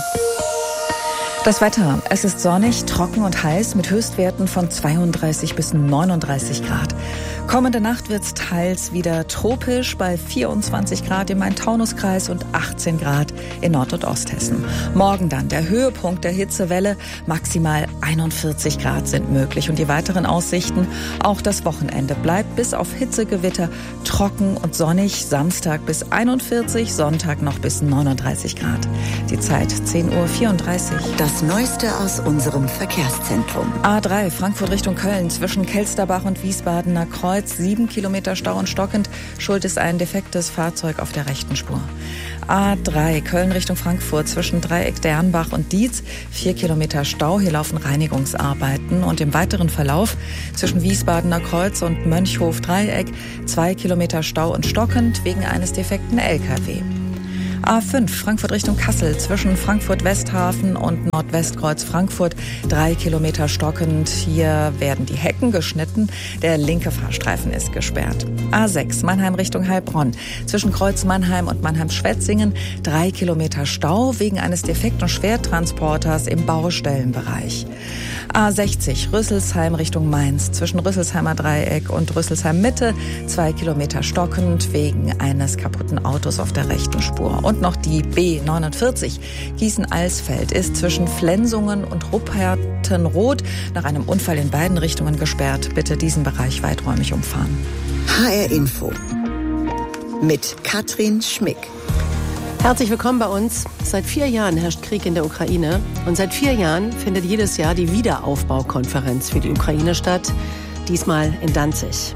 Das Wetter. Es ist sonnig, trocken und heiß mit Höchstwerten von zweiunddreißig bis neununddreißig Grad. Kommende Nacht wird es teils wieder tropisch bei vierundzwanzig Grad im Main-Taunus-Kreis und achtzehn Grad in Nord- und Osthessen. Morgen dann der Höhepunkt der Hitzewelle. Maximal einundvierzig Grad sind möglich. Und die weiteren Aussichten, auch das Wochenende bleibt bis auf Hitzegewitter trocken und sonnig. Samstag bis einundvierzig, Sonntag noch bis neununddreißig Grad. Die Zeit zehn Uhr vierunddreißig. Das Neueste aus unserem Verkehrszentrum. A drei Frankfurt Richtung Köln zwischen Kelsterbach und Wiesbadener Kreuz. Sieben Kilometer Stau und stockend. Schuld ist ein defektes Fahrzeug auf der rechten Spur. A drei Köln Richtung Frankfurt zwischen Dreieck Dernbach und Dietz. Vier Kilometer Stau. Hier laufen Reinigungsarbeiten. Und im weiteren Verlauf zwischen Wiesbadener Kreuz und Mönchhof Dreieck. Zwei Kilometer Stau und stockend wegen eines defekten L K W. A fünf Frankfurt Richtung Kassel zwischen Frankfurt-Westhafen und Nordwestkreuz Frankfurt. Drei Kilometer stockend. Hier werden die Hecken geschnitten. Der linke Fahrstreifen ist gesperrt. A sechs Mannheim Richtung Heilbronn zwischen Kreuz Mannheim und Mannheim-Schwetzingen. Drei Kilometer Stau wegen eines defekten Schwertransporters im Baustellenbereich. A sechzig Rüsselsheim Richtung Mainz zwischen Rüsselsheimer Dreieck und Rüsselsheim Mitte. Zwei Kilometer stockend wegen eines kaputten Autos auf der rechten Spur. Und noch die B neunundvierzig Gießen-Alsfeld ist zwischen Flensungen und Ruppertenroth nach einem Unfall in beiden Richtungen gesperrt. Bitte diesen Bereich weiträumig umfahren. H R Info mit Katrin Schmick. Herzlich willkommen bei uns. Seit vier Jahren herrscht Krieg in der Ukraine. Und seit vier Jahren findet jedes Jahr die Wiederaufbaukonferenz für die Ukraine statt. Diesmal in Danzig.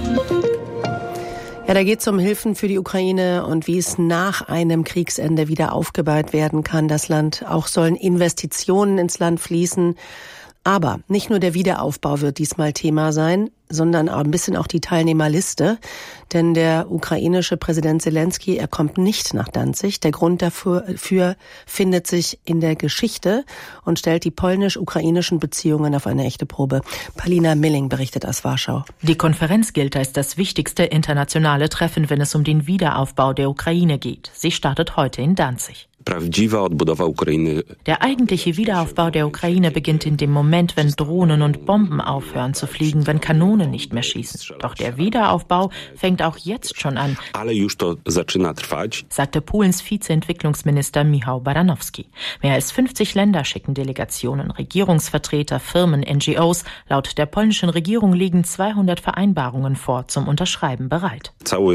Ja, da geht es um Hilfen für die Ukraine und wie es nach einem Kriegsende wieder aufgebaut werden kann. Das Land, auch sollen Investitionen ins Land fließen. Aber nicht nur der Wiederaufbau wird diesmal Thema sein, sondern auch ein bisschen auch die Teilnehmerliste. Denn der ukrainische Präsident Zelensky, er kommt nicht nach Danzig. Der Grund dafür für findet sich in der Geschichte und stellt die polnisch-ukrainischen Beziehungen auf eine echte Probe. Palina Milling berichtet aus Warschau. Die Konferenz gilt als das wichtigste internationale Treffen, wenn es um den Wiederaufbau der Ukraine geht. Sie startet heute in Danzig. Der eigentliche Wiederaufbau der Ukraine beginnt in dem Moment, wenn Drohnen und Bomben aufhören zu fliegen, wenn Kanonen nicht mehr schießen. Doch der Wiederaufbau fängt auch jetzt schon an, sagte Polens Vizeentwicklungsminister Michał Baranowski. Mehr als fünfzig Länder schicken Delegationen, Regierungsvertreter, Firmen, N G Os. Laut der polnischen Regierung liegen zweihundert Vereinbarungen vor, zum Unterschreiben bereit.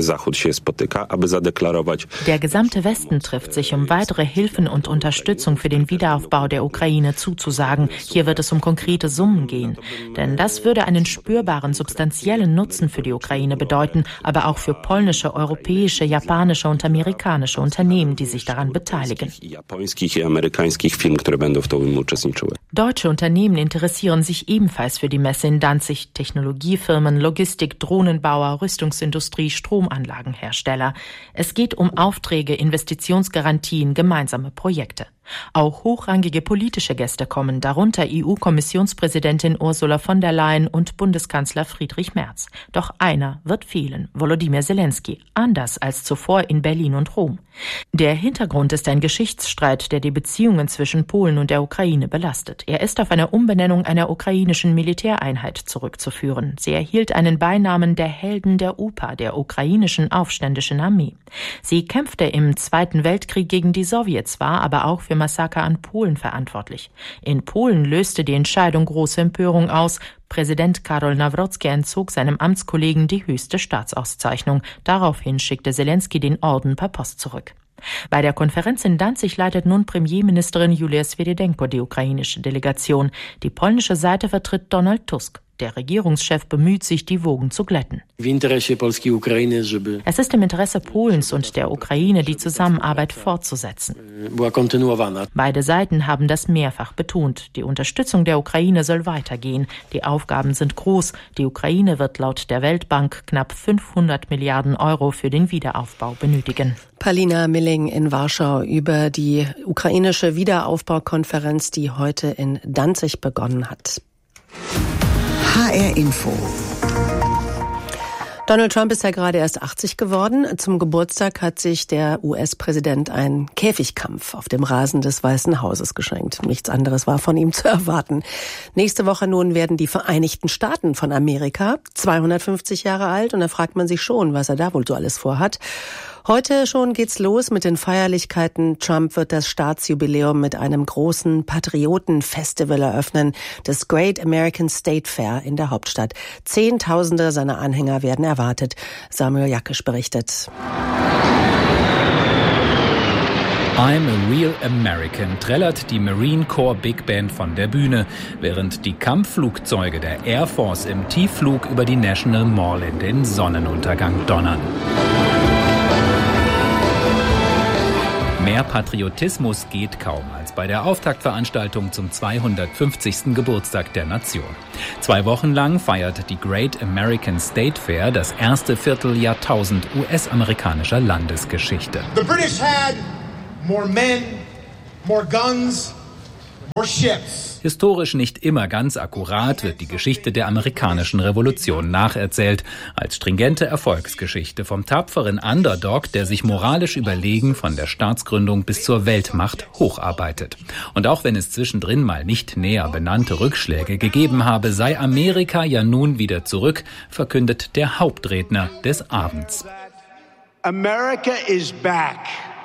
Der gesamte Westen trifft sich, um weitere Hilfen und Unterstützung für den Wiederaufbau der Ukraine zuzusagen. Hier wird es um konkrete Summen gehen. Denn das würde einen spürbaren, substanziellen Nutzen für die Ukraine bedeuten, aber auch für polnische, europäische, japanische und amerikanische Unternehmen, die sich daran beteiligen. Deutsche Unternehmen interessieren sich ebenfalls für die Messe in Danzig. Technologiefirmen, Logistik, Drohnenbauer, Rüstungsindustrie, Stromanlagenhersteller. Es geht um Aufträge, Investitionsgarantien, gemeinsame Projekte. Auch hochrangige politische Gäste kommen, darunter E U-Kommissionspräsidentin Ursula von der Leyen und Bundeskanzler Friedrich Merz. Doch einer wird fehlen, Volodymyr Zelensky, anders als zuvor in Berlin und Rom. Der Hintergrund ist ein Geschichtsstreit, der die Beziehungen zwischen Polen und der Ukraine belastet. Er ist auf eine Umbenennung einer ukrainischen Militäreinheit zurückzuführen. Sie erhielt einen Beinamen der Helden der U P A, der ukrainischen aufständischen Armee. Sie kämpfte im Zweiten Weltkrieg gegen die Sowjets, war aber auch für Massaker an Polen verantwortlich. In Polen löste die Entscheidung große Empörung aus. Präsident Karol Nawrocki entzog seinem Amtskollegen die höchste Staatsauszeichnung. Daraufhin schickte Zelensky den Orden per Post zurück. Bei der Konferenz in Danzig leitet nun Premierministerin Julia Swirydenko die ukrainische Delegation. Die polnische Seite vertritt Donald Tusk. Der Regierungschef bemüht sich, die Wogen zu glätten. Es ist im Interesse Polens und der Ukraine, die Zusammenarbeit fortzusetzen. Beide Seiten haben das mehrfach betont. Die Unterstützung der Ukraine soll weitergehen. Die Aufgaben sind groß. Die Ukraine wird laut der Weltbank knapp fünfhundert Milliarden Euro für den Wiederaufbau benötigen. Palina Milling in Warschau über die ukrainische Wiederaufbaukonferenz, die heute in Danzig begonnen hat. H R Info. Donald Trump ist ja gerade erst achtzig geworden. Zum Geburtstag hat sich der U S-Präsident einen Käfigkampf auf dem Rasen des Weißen Hauses geschenkt. Nichts anderes war von ihm zu erwarten. Nächste Woche nun werden die Vereinigten Staaten von Amerika zweihundertfünfzig Jahre alt und da fragt man sich schon, was er da wohl so alles vorhat. Heute schon geht's los mit den Feierlichkeiten. Trump wird das Staatsjubiläum mit einem großen Patriotenfestival eröffnen, das Great American State Fair in der Hauptstadt. Zehntausende seiner Anhänger werden erwartet. Samuel Jakisch berichtet. I'm a Real American trällert die Marine Corps Big Band von der Bühne, während die Kampfflugzeuge der Air Force im Tiefflug über die National Mall in den Sonnenuntergang donnern. Mehr Patriotismus geht kaum als bei der Auftaktveranstaltung zum zweihundertfünfzigsten Geburtstag der Nation. Zwei Wochen lang feiert die Great American State Fair das erste Vierteljahrtausend U S-amerikanischer Landesgeschichte. The British had more men, more guns, more ships. Historisch nicht immer ganz akkurat wird die Geschichte der amerikanischen Revolution nacherzählt, als stringente Erfolgsgeschichte vom tapferen Underdog, der sich moralisch überlegen von der Staatsgründung bis zur Weltmacht hocharbeitet. Und auch wenn es zwischendrin mal nicht näher benannte Rückschläge gegeben habe, sei Amerika ja nun wieder zurück, verkündet der Hauptredner des Abends. America is back.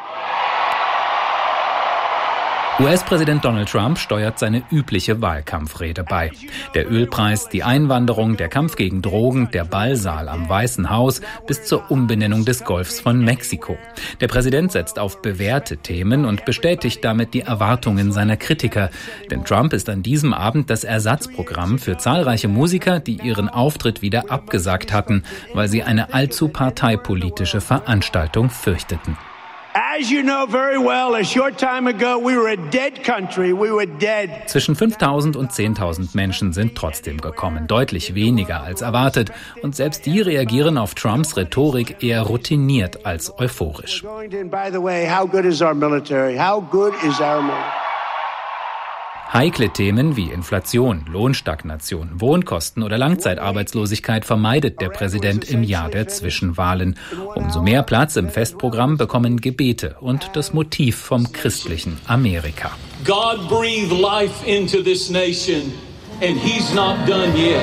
U S-Präsident Donald Trump steuert seine übliche Wahlkampfrede bei. Der Ölpreis, die Einwanderung, der Kampf gegen Drogen, der Ballsaal am Weißen Haus bis zur Umbenennung des Golfs von Mexiko. Der Präsident setzt auf bewährte Themen und bestätigt damit die Erwartungen seiner Kritiker. Denn Trump ist an diesem Abend das Ersatzprogramm für zahlreiche Musiker, die ihren Auftritt wieder abgesagt hatten, weil sie eine allzu parteipolitische Veranstaltung fürchteten. As you know very well, a short time ago, we were a dead country. We were dead. Zwischen fünftausend und zehntausend Menschen sind trotzdem gekommen, deutlich weniger als erwartet. Und selbst die reagieren auf Trumps Rhetorik eher routiniert als euphorisch. By the way, how good is our military? How good is our military? Heikle Themen wie Inflation, Lohnstagnation, Wohnkosten oder Langzeitarbeitslosigkeit vermeidet der Präsident im Jahr der Zwischenwahlen. Umso mehr Platz im Festprogramm bekommen Gebete und das Motiv vom christlichen Amerika. God breathed life into this nation and he's not done yet.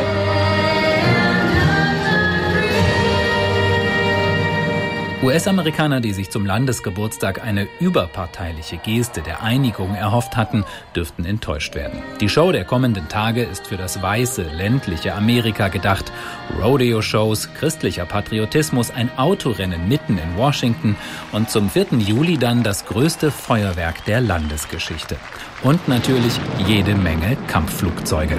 U S-Amerikaner, die sich zum Landesgeburtstag eine überparteiliche Geste der Einigung erhofft hatten, dürften enttäuscht werden. Die Show der kommenden Tage ist für das weiße, ländliche Amerika gedacht. Rodeo-Shows, christlicher Patriotismus, ein Autorennen mitten in Washington und zum vierten Juli dann das größte Feuerwerk der Landesgeschichte. Und natürlich jede Menge Kampfflugzeuge.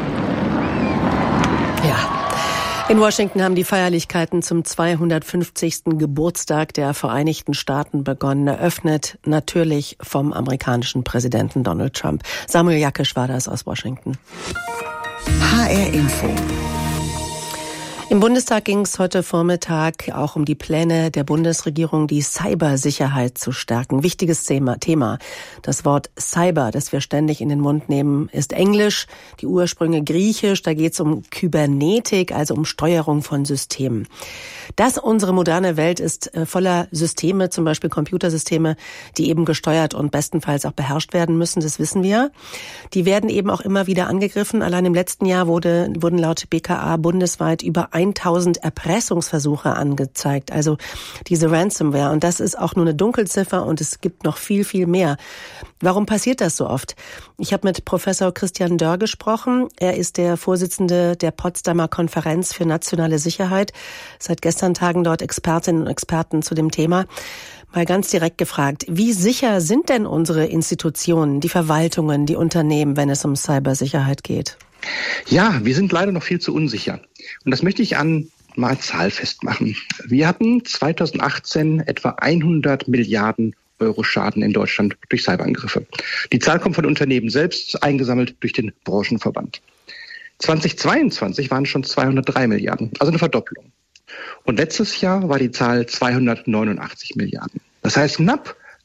Ja. In Washington haben die Feierlichkeiten zum zweihundertfünfzigsten Geburtstag der Vereinigten Staaten begonnen, eröffnet natürlich vom amerikanischen Präsidenten Donald Trump. Samuel Jakisch war das aus Washington. H R Info. Im Bundestag ging es heute Vormittag auch um die Pläne der Bundesregierung, die Cybersicherheit zu stärken. Wichtiges Thema. Thema. Das Wort Cyber, das wir ständig in den Mund nehmen, ist Englisch, die Ursprünge griechisch. Da geht es um Kybernetik, also um Steuerung von Systemen. Das unsere moderne Welt ist voller Systeme, zum Beispiel Computersysteme, die eben gesteuert und bestenfalls auch beherrscht werden müssen. Das wissen wir. Die werden eben auch immer wieder angegriffen. Allein im letzten Jahr wurde, wurden laut B K A bundesweit über tausend Erpressungsversuche angezeigt, also diese Ransomware. Und das ist auch nur eine Dunkelziffer und es gibt noch viel, viel mehr. Warum passiert das so oft? Ich habe mit Professor Christian Dörr gesprochen. Er ist der Vorsitzende der Potsdamer Konferenz für nationale Sicherheit. Seit gestern tagen dort Expertinnen und Experten zu dem Thema. Mal ganz direkt gefragt, wie sicher sind denn unsere Institutionen, die Verwaltungen, die Unternehmen, wenn es um Cybersicherheit geht? Ja, wir sind leider noch viel zu unsicher. Und das möchte ich an mal Zahl festmachen. Wir hatten zweitausendachtzehn etwa hundert Milliarden Euro Schaden in Deutschland durch Cyberangriffe. Die Zahl kommt von Unternehmen selbst, eingesammelt durch den Branchenverband. zweitausendzweiundzwanzig waren es schon zweihundertdrei Milliarden, also eine Verdopplung. Und letztes Jahr war die Zahl zweihundertneunundachtzig Milliarden. Das heißt, knapp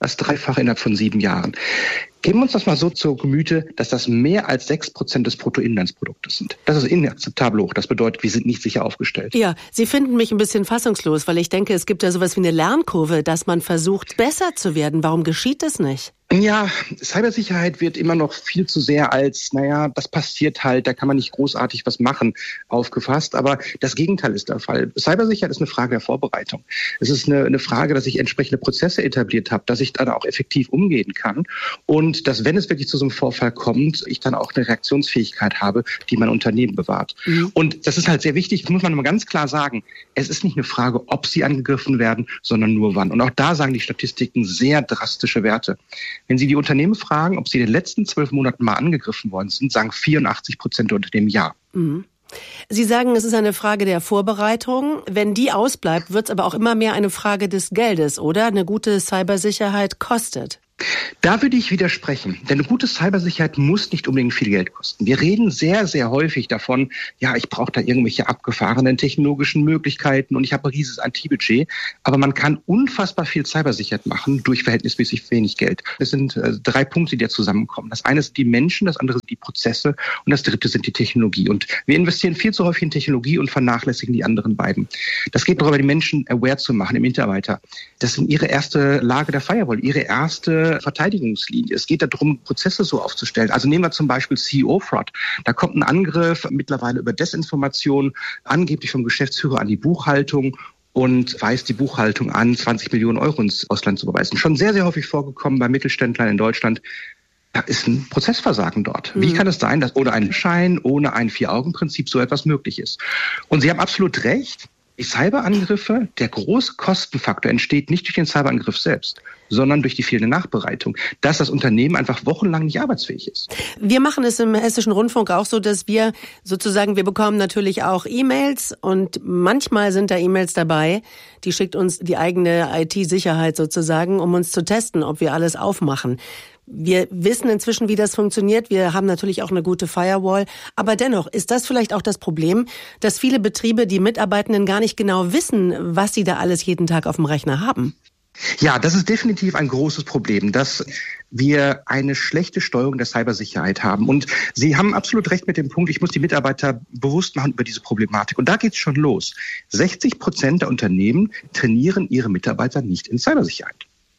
Das Dreifache innerhalb von sieben Jahren. Geben wir uns das mal so zur Gemüte, dass das mehr als sechs Prozent des Bruttoinlandsproduktes sind. Das ist inakzeptabel hoch. Das bedeutet, wir sind nicht sicher aufgestellt. Ja, Sie finden mich ein bisschen fassungslos, weil ich denke, es gibt ja sowas wie eine Lernkurve, dass man versucht, besser zu werden. Warum geschieht das nicht? Ja, Cybersicherheit wird immer noch viel zu sehr als, naja, das passiert halt, da kann man nicht großartig was machen, aufgefasst. Aber das Gegenteil ist der Fall. Cybersicherheit ist eine Frage der Vorbereitung. Es ist eine, eine Frage, dass ich entsprechende Prozesse etabliert habe, dass ich dann auch effektiv umgehen kann. Und dass, wenn es wirklich zu so einem Vorfall kommt, ich dann auch eine Reaktionsfähigkeit habe, die mein Unternehmen bewahrt. Mhm. Und das ist halt sehr wichtig, das muss man mal ganz klar sagen. Es ist nicht eine Frage, ob sie angegriffen werden, sondern nur wann. Und auch da sagen die Statistiken sehr drastische Werte. Wenn Sie die Unternehmen fragen, ob sie in den letzten zwölf Monaten mal angegriffen worden sind, sagen vierundachtzig Prozent der Unternehmen ja. Mhm. Sie sagen, es ist eine Frage der Vorbereitung. Wenn die ausbleibt, wird es aber auch immer mehr eine Frage des Geldes, oder? Eine gute Cybersicherheit kostet. Da würde ich widersprechen, denn eine gute Cybersicherheit muss nicht unbedingt viel Geld kosten. Wir reden sehr, sehr häufig davon, ja, ich brauche da irgendwelche abgefahrenen technologischen Möglichkeiten und ich habe ein riesiges I T-Budget, aber man kann unfassbar viel Cybersicherheit machen durch verhältnismäßig wenig Geld. Es sind äh, drei Punkte, die da zusammenkommen. Das eine sind die Menschen, das andere sind die Prozesse und das dritte sind die Technologie. Und wir investieren viel zu häufig in Technologie und vernachlässigen die anderen beiden. Das geht darüber, die Menschen aware zu machen, im Mitarbeiter. Das sind ihre erste Lage der Firewall, ihre erste Verteidigungslinie. Es geht darum, Prozesse so aufzustellen. Also nehmen wir zum Beispiel C E O-Fraud. Da kommt ein Angriff mittlerweile über Desinformation, angeblich vom Geschäftsführer an die Buchhaltung und weist die Buchhaltung an, zwanzig Millionen Euro ins Ausland zu überweisen. Schon sehr, sehr häufig vorgekommen bei Mittelständlern in Deutschland. Da ist ein Prozessversagen dort. Mhm. Wie kann es sein, dass ohne einen Schein, ohne ein Vier-Augen-Prinzip so etwas möglich ist? Und Sie haben absolut recht. Die Cyberangriffe, der große Kostenfaktor entsteht nicht durch den Cyberangriff selbst, sondern durch die fehlende Nachbereitung, dass das Unternehmen einfach wochenlang nicht arbeitsfähig ist. Wir machen es im Hessischen Rundfunk auch so, dass wir sozusagen, wir bekommen natürlich auch E-Mails und manchmal sind da E-Mails dabei, die schickt uns die eigene I T-Sicherheit sozusagen, um uns zu testen, ob wir alles aufmachen. Wir wissen inzwischen, wie das funktioniert. Wir haben natürlich auch eine gute Firewall. Aber dennoch ist das vielleicht auch das Problem, dass viele Betriebe, die Mitarbeitenden gar nicht genau wissen, was sie da alles jeden Tag auf dem Rechner haben. Ja, das ist definitiv ein großes Problem, dass wir eine schlechte Steuerung der Cybersicherheit haben. Und Sie haben absolut recht mit dem Punkt, ich muss die Mitarbeiter bewusst machen über diese Problematik. Und da geht's schon los. sechzig Prozent der Unternehmen trainieren ihre Mitarbeiter nicht in Cybersicherheit.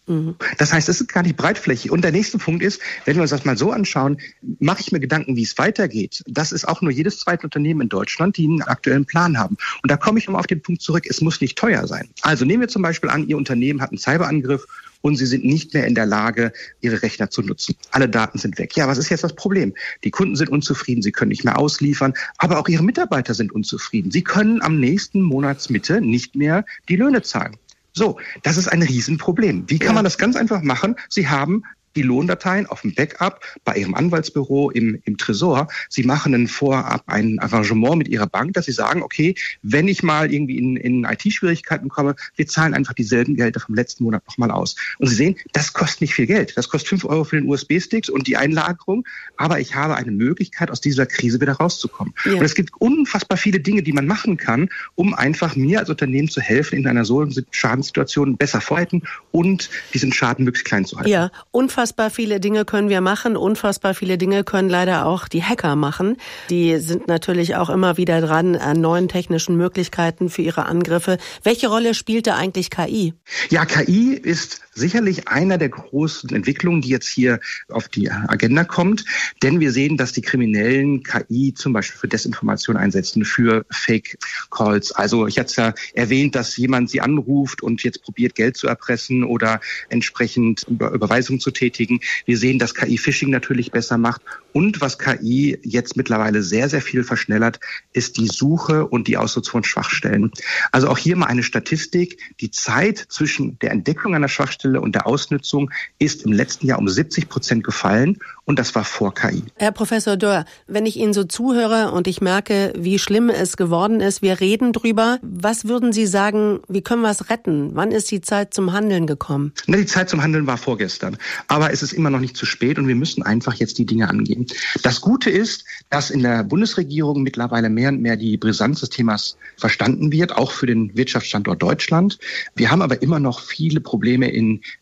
Das heißt, es ist gar nicht breitflächig. Und der nächste Punkt ist, wenn wir uns das mal so anschauen, mache ich mir Gedanken, wie es weitergeht. Das ist auch nur jedes zweite Unternehmen in Deutschland, die einen aktuellen Plan haben. Und da komme ich nochmal auf den Punkt zurück, es muss nicht teuer sein. Also nehmen wir zum Beispiel an, Ihr Unternehmen hat einen Cyberangriff und Sie sind nicht mehr in der Lage, Ihre Rechner zu nutzen. Alle Daten sind weg. Ja, was ist jetzt das Problem? Die Kunden sind unzufrieden, sie können nicht mehr ausliefern, aber auch Ihre Mitarbeiter sind unzufrieden. Sie können am nächsten Monatsmitte nicht mehr die Löhne zahlen. So, das ist ein Riesenproblem. Wie kann ja. man das ganz einfach machen? Sie haben die Lohndateien auf dem Backup bei Ihrem Anwaltsbüro im, im Tresor. Sie machen ein vorab ein Arrangement mit Ihrer Bank, dass Sie sagen, okay, wenn ich mal irgendwie in, in I T-Schwierigkeiten komme, wir zahlen einfach dieselben Gelder vom letzten Monat nochmal aus. Und Sie sehen, das kostet nicht viel Geld. Das kostet fünf Euro für den U S B-Sticks und die Einlagerung. Aber ich habe eine Möglichkeit, aus dieser Krise wieder rauszukommen. Ja. Und es gibt unfassbar viele Dinge, die man machen kann, um einfach mir als Unternehmen zu helfen, in einer so Schadenssituation besser vorhalten und diesen Schaden möglichst klein zu halten. Ja, unfassbar. Unfassbar viele Dinge können wir machen. Unfassbar viele Dinge können leider auch die Hacker machen. Die sind natürlich auch immer wieder dran an neuen technischen Möglichkeiten für ihre Angriffe. Welche Rolle spielt da eigentlich K I? Ja, K I ist sicherlich einer der großen Entwicklungen, die jetzt hier auf die Agenda kommt. Denn wir sehen, dass die Kriminellen K I zum Beispiel für Desinformation einsetzen, für Fake Calls. Also ich hatte es ja erwähnt, dass jemand sie anruft und jetzt probiert, Geld zu erpressen oder entsprechend Über- Überweisungen zu tätigen. Wir sehen, dass K I-Phishing natürlich besser macht. Und was K I jetzt mittlerweile sehr, sehr viel verschnellert, ist die Suche und die Ausnutzung von Schwachstellen. Also auch hier mal eine Statistik. Die Zeit zwischen der Entdeckung einer Schwachstelle und der Ausnutzung ist im letzten Jahr um siebzig Prozent gefallen. Und das war vor K I. Herr Professor Dörr, wenn ich Ihnen so zuhöre und ich merke, wie schlimm es geworden ist, wir reden drüber. Was würden Sie sagen, wie können wir es retten? Wann ist die Zeit zum Handeln gekommen? Na, die Zeit zum Handeln war vorgestern. Aber es ist immer noch nicht zu spät und wir müssen einfach jetzt die Dinge angehen. Das Gute ist, dass in der Bundesregierung mittlerweile mehr und mehr die Brisanz des Themas verstanden wird, auch für den Wirtschaftsstandort Deutschland. Wir haben aber immer noch viele Probleme in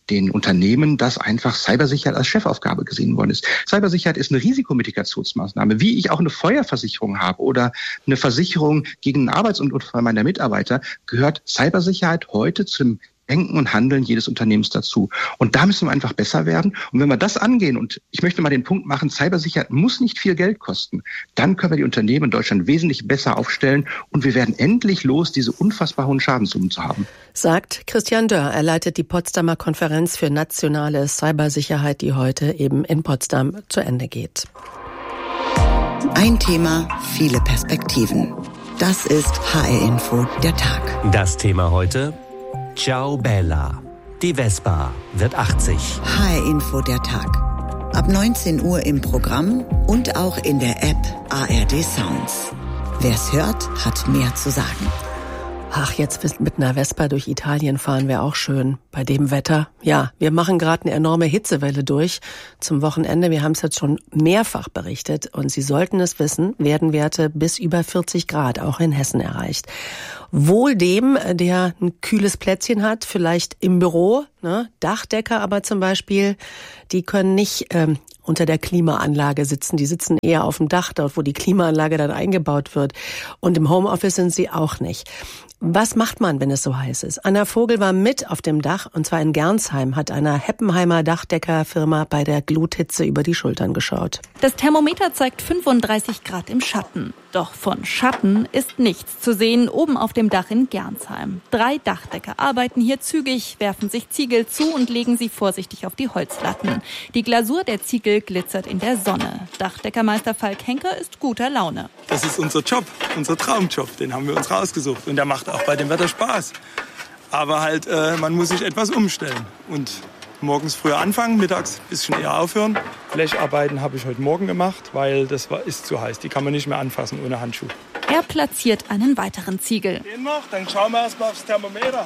den Unternehmen, dass einfach Cybersicherheit als Chefaufgabe gesehen worden ist. Cybersicherheit ist eine Risikomitigationsmaßnahme, wie ich auch eine Feuerversicherung habe oder eine Versicherung gegen einen Arbeitsunfall meiner Mitarbeiter, gehört Cybersicherheit heute zum Denken und Handeln jedes Unternehmens dazu. Und da müssen wir einfach besser werden. Und wenn wir das angehen, und ich möchte mal den Punkt machen, Cybersicherheit muss nicht viel Geld kosten, dann können wir die Unternehmen in Deutschland wesentlich besser aufstellen und wir werden endlich los, diese unfassbar hohen Schadenssummen zu haben. Sagt Christian Dörr. Er leitet die Potsdamer Konferenz für nationale Cybersicherheit, die heute eben in Potsdam zu Ende geht. Ein Thema, viele Perspektiven. Das ist H R-Info, der Tag. Das Thema heute: Ciao Bella. Die Vespa wird achtzig. H R-Info, der Tag. Ab neunzehn Uhr im Programm und auch in der App A R D Sounds. Wer's hört, hat mehr zu sagen. Ach, jetzt mit einer Vespa durch Italien fahren wäre auch schön. Bei dem Wetter. Ja, wir machen gerade eine enorme Hitzewelle durch zum Wochenende. Wir haben es jetzt schon mehrfach berichtet. Und Sie sollten es wissen, werden Werte bis über vierzig Grad auch in Hessen erreicht. Wohl dem, der ein kühles Plätzchen hat, vielleicht im Büro, ne? Dachdecker aber zum Beispiel, die können nicht ähm, unter der Klimaanlage sitzen. Die sitzen eher auf dem Dach, dort wo die Klimaanlage dann eingebaut wird. Und im Homeoffice sind sie auch nicht. Was macht man, wenn es so heiß ist? Anna Vogel war mit auf dem Dach, und zwar in Gernsheim, hat einer Heppenheimer Dachdeckerfirma bei der Gluthitze über die Schultern geschaut. Das Thermometer zeigt fünfunddreißig Grad im Schatten. Doch von Schatten ist nichts zu sehen oben auf dem Dach in Gernsheim. Drei Dachdecker arbeiten hier zügig, werfen sich Ziegel zu und legen sie vorsichtig auf die Holzlatten. Die Glasur der Ziegel glitzert in der Sonne. Dachdeckermeister Falk Henker ist guter Laune. Das ist unser Job, unser Traumjob. Den haben wir uns rausgesucht. Und der macht auch bei dem Wetter Spaß. Aber halt, äh, man muss sich etwas umstellen. Und morgens früher anfangen, mittags ein bisschen eher aufhören. Flächarbeiten habe ich heute Morgen gemacht, weil das war, ist zu heiß. Die kann man nicht mehr anfassen ohne Handschuh. Er platziert einen weiteren Ziegel. Den noch, dann schauen wir erst mal aufs Thermometer.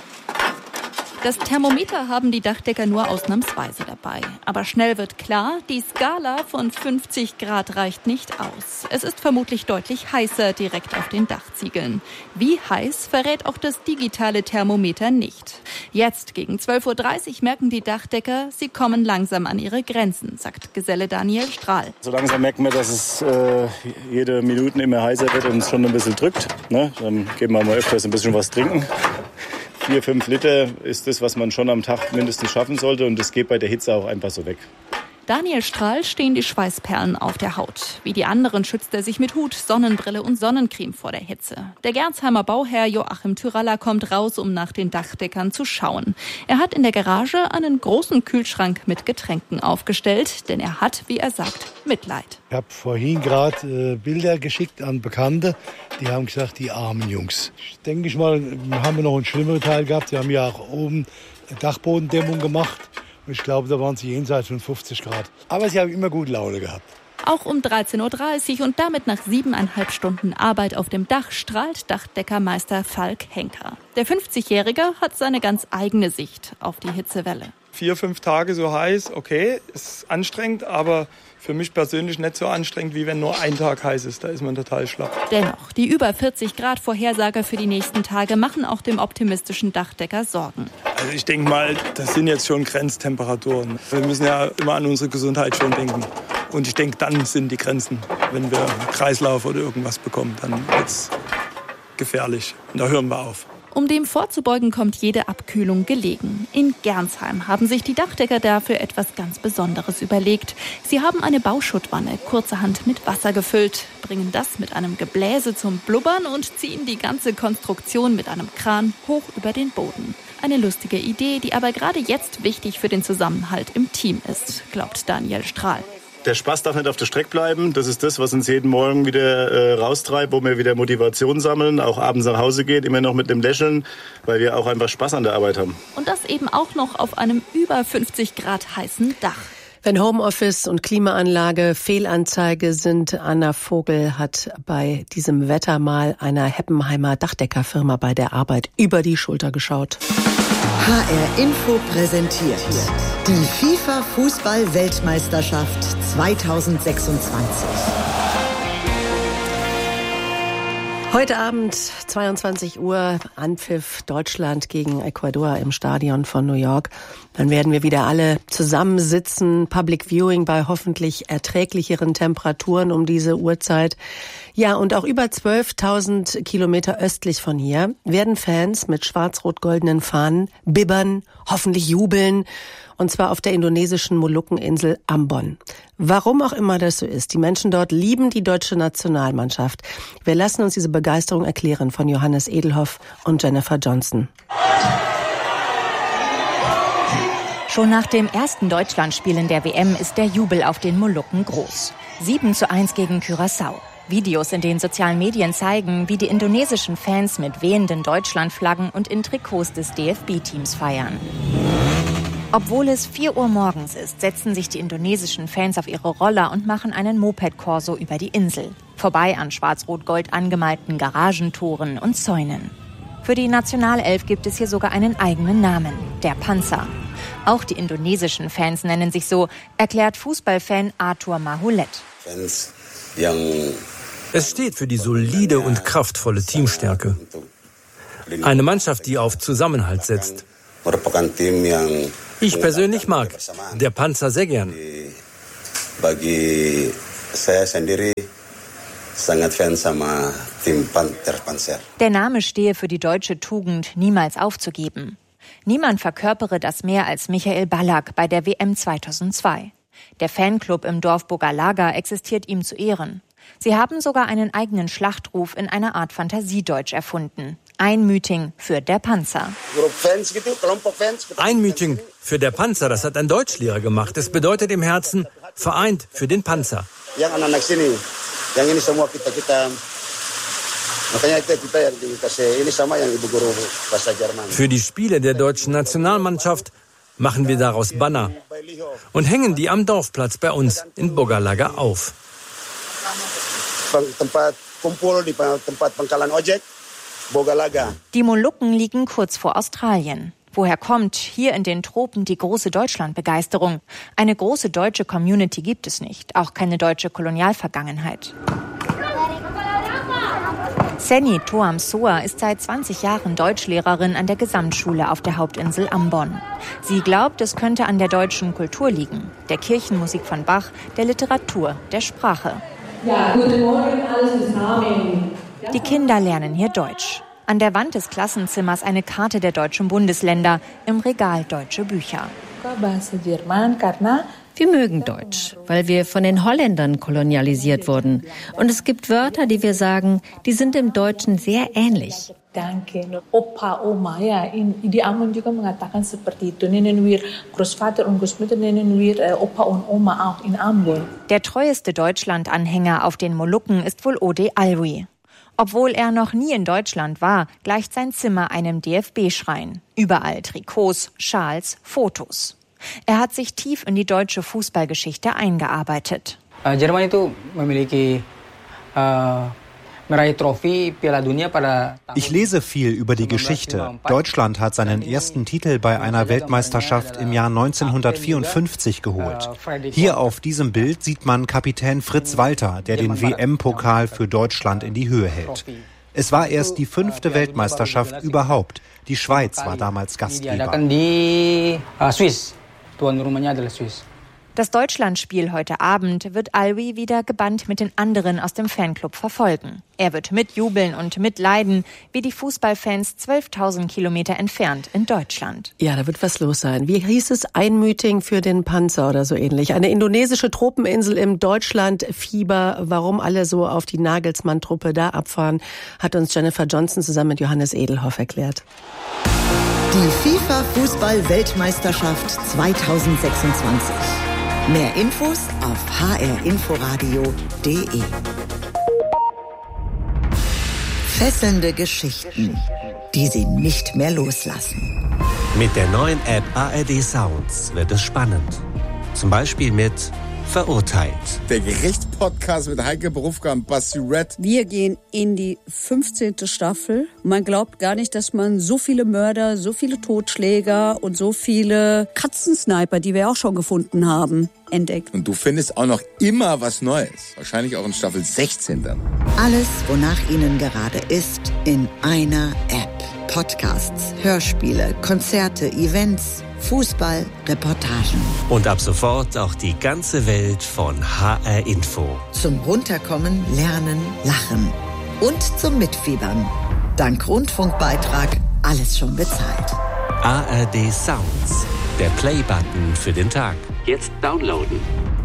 Das Thermometer haben die Dachdecker nur ausnahmsweise dabei. Aber schnell wird klar, die Skala von fünfzig Grad reicht nicht aus. Es ist vermutlich deutlich heißer direkt auf den Dachziegeln. Wie heiß verrät auch das digitale Thermometer nicht. Jetzt gegen zwölf Uhr dreißig merken die Dachdecker, sie kommen langsam an ihre Grenzen, sagt Geselle Daniel Strahl. So langsam merken wir, dass es äh, jede Minute immer heißer wird und es schon ein bisschen drückt. Ne? Dann geben wir mal öfters ein bisschen was trinken. Vier, fünf Liter ist das, was man schon am Tag mindestens schaffen sollte. Und das geht bei der Hitze auch einfach so weg. Daniel Strahl stehen die Schweißperlen auf der Haut. Wie die anderen schützt er sich mit Hut, Sonnenbrille und Sonnencreme vor der Hitze. Der Gernsheimer Bauherr Joachim Tyraller kommt raus, um nach den Dachdeckern zu schauen. Er hat in der Garage einen großen Kühlschrank mit Getränken aufgestellt, denn er hat, wie er sagt, Mitleid. Ich habe vorhin gerade äh, Bilder geschickt an Bekannte, die haben gesagt, die armen Jungs. Ich denke ich mal, haben wir noch einen schlimmeren Teil gehabt. Sie haben ja auch oben Dachbodendämmung gemacht. Ich glaube, da waren sie jenseits von fünfzig Grad. Aber sie haben immer gut Laune gehabt. Auch um dreizehn Uhr dreißig und damit nach siebeneinhalb Stunden Arbeit auf dem Dach strahlt Dachdeckermeister Falk Henker. Der fünfzigjährige hat seine ganz eigene Sicht auf die Hitzewelle. Vier, fünf Tage so heiß, okay, ist anstrengend, aber für mich persönlich nicht so anstrengend, wie wenn nur ein Tag heiß ist. Da ist man total schlapp. Dennoch, die über vierzig Grad Vorhersage für die nächsten Tage machen auch dem optimistischen Dachdecker Sorgen. Also ich denke mal, das sind jetzt schon Grenztemperaturen. Wir müssen ja immer an unsere Gesundheit schon denken. Und ich denke, dann sind die Grenzen. Wenn wir Kreislauf oder irgendwas bekommen, dann wird es gefährlich. Und da hören wir auf. Um dem vorzubeugen, kommt jede Abkühlung gelegen. In Gernsheim haben sich die Dachdecker dafür etwas ganz Besonderes überlegt. Sie haben eine Bauschuttwanne kurzerhand mit Wasser gefüllt, bringen das mit einem Gebläse zum Blubbern und ziehen die ganze Konstruktion mit einem Kran hoch über den Boden. Eine lustige Idee, die aber gerade jetzt wichtig für den Zusammenhalt im Team ist, glaubt Daniel Strahl. Der Spaß darf nicht auf der Strecke bleiben. Das ist das, was uns jeden Morgen wieder äh, raustreibt, wo wir wieder Motivation sammeln, auch abends nach Hause geht, immer noch mit einem Lächeln, weil wir auch einfach Spaß an der Arbeit haben. Und das eben auch noch auf einem über fünfzig Grad heißen Dach. Wenn Homeoffice und Klimaanlage Fehlanzeige sind, Anna Vogel hat bei diesem Wetter mal einer Heppenheimer Dachdeckerfirma bei der Arbeit über die Schulter geschaut. H R-Info präsentiert die FIFA-Fußball-Weltmeisterschaft zweitausendsechsundzwanzig. Heute Abend, zweiundzwanzig Uhr, Anpfiff Deutschland gegen Ecuador im Stadion von New York. Dann werden wir wieder alle zusammensitzen, Public Viewing bei hoffentlich erträglicheren Temperaturen um diese Uhrzeit. Ja, und auch über zwölftausend Kilometer östlich von hier werden Fans mit schwarz-rot-goldenen Fahnen bibbern, hoffentlich jubeln. Und zwar auf der indonesischen Molukkeninsel Ambon. Warum auch immer das so ist, die Menschen dort lieben die deutsche Nationalmannschaft. Wir lassen uns diese Begeisterung erklären von Johannes Edelhoff und Jennifer Johnson. Schon nach dem ersten Deutschlandspiel in der W M ist der Jubel auf den Molukken groß. sieben zu eins gegen Curaçao. Videos in den sozialen Medien zeigen, wie die indonesischen Fans mit wehenden Deutschlandflaggen und in Trikots des D F B-Teams feiern. Obwohl es vier Uhr morgens ist, setzen sich die indonesischen Fans auf ihre Roller und machen einen Moped-Korso über die Insel. Vorbei an schwarz-rot-gold angemalten Garagentoren und Zäunen. Für die Nationalelf gibt es hier sogar einen eigenen Namen, der Panzer. Auch die indonesischen Fans nennen sich so, erklärt Fußballfan Arthur Mahulet. Es steht für die solide und kraftvolle Teamstärke. Eine Mannschaft, die auf Zusammenhalt setzt. Ich persönlich mag der Panzer sehr gern. Der Name stehe für die deutsche Tugend, niemals aufzugeben. Niemand verkörpere das mehr als Michael Ballack bei der W M zweitausendzwei. Der Fanclub im Dorf Bogalaga existiert ihm zu Ehren. Sie haben sogar einen eigenen Schlachtruf in einer Art Fantasiedeutsch erfunden. Ein Meeting für der Panzer. Ein Meeting für der Panzer, das hat ein Deutschlehrer gemacht. Es bedeutet im Herzen, vereint für den Panzer. Für die Spiele der deutschen Nationalmannschaft machen wir daraus Banner und hängen die am Dorfplatz bei uns in Bogalaga auf. Die Molukken liegen kurz vor Australien. Woher kommt hier in den Tropen die große Deutschland-Begeisterung? Eine große deutsche Community gibt es nicht, auch keine deutsche Kolonialvergangenheit. Seni Toam Soa ist seit zwanzig Jahren Deutschlehrerin an der Gesamtschule auf der Hauptinsel Ambon. Sie glaubt, es könnte an der deutschen Kultur liegen, der Kirchenmusik von Bach, der Literatur, der Sprache. Ja, guten Morgen, alles zusammen. Die Kinder lernen hier Deutsch. An der Wand des Klassenzimmers eine Karte der deutschen Bundesländer, im Regal deutsche Bücher. Wir mögen Deutsch, weil wir von den Holländern kolonialisiert wurden. Und es gibt Wörter, die wir sagen, die sind im Deutschen sehr ähnlich. Danke. Opa, Oma, ja, in, di Ambon juga mengatakan seperti itu. Nennen wir Großvater und Großmutter, nennen wir äh, Opa und Oma auch in Ambon. Der treueste Deutschland-Anhänger auf den Molukken ist wohl Ode Alwi. Obwohl er noch nie in Deutschland war, gleicht sein Zimmer einem D F B-Schrein. Überall Trikots, Schals, Fotos. Er hat sich tief in die deutsche Fußballgeschichte eingearbeitet. Uh, Jerman itu memiliki uh Ich lese viel über die Geschichte. Deutschland hat seinen ersten Titel bei einer Weltmeisterschaft im Jahr neunzehnhundertvierundfünfzig geholt. Hier auf diesem Bild sieht man Kapitän Fritz Walter, der den W M-Pokal für Deutschland in die Höhe hält. Es war erst die fünfte Weltmeisterschaft überhaupt. Die Schweiz war damals Gastgeber. Das Deutschlandspiel heute Abend wird Alwi wieder gebannt mit den anderen aus dem Fanclub verfolgen. Er wird mitjubeln und mitleiden, wie die Fußballfans zwölftausend Kilometer entfernt in Deutschland. Ja, da wird was los sein. Wie hieß es? Ein Meeting für den Panzer oder so ähnlich. Eine indonesische Tropeninsel im Deutschlandfieber. Warum alle so auf die Nagelsmann-Truppe da abfahren, hat uns Jennifer Johnson zusammen mit Johannes Edelhoff erklärt. Die FIFA-Fußball-Weltmeisterschaft zweitausendsechsundzwanzig. Mehr Infos auf h r inforadio punkt d e. Fesselnde Geschichten, die Sie nicht mehr loslassen. Mit der neuen App A R D Sounds wird es spannend. Zum Beispiel mit Verurteilt. Der Gerichtspodcast mit Heike Berufka und Basti Red. Wir gehen in die fünfzehnte Staffel. Man glaubt gar nicht, dass man so viele Mörder, so viele Totschläger und so viele Katzensniper, die wir auch schon gefunden haben, entdeckt. Und du findest auch noch immer was Neues. Wahrscheinlich auch in Staffel sechzehn dann. Alles, wonach Ihnen gerade ist, in einer App. Podcasts, Hörspiele, Konzerte, Events, Fußball, Reportagen. Und ab sofort auch die ganze Welt von H R Info. Zum Runterkommen, Lernen, Lachen. Und zum Mitfiebern. Dank Rundfunkbeitrag alles schon bezahlt. A R D Sounds. Der Play-Button für den Tag. Jetzt downloaden.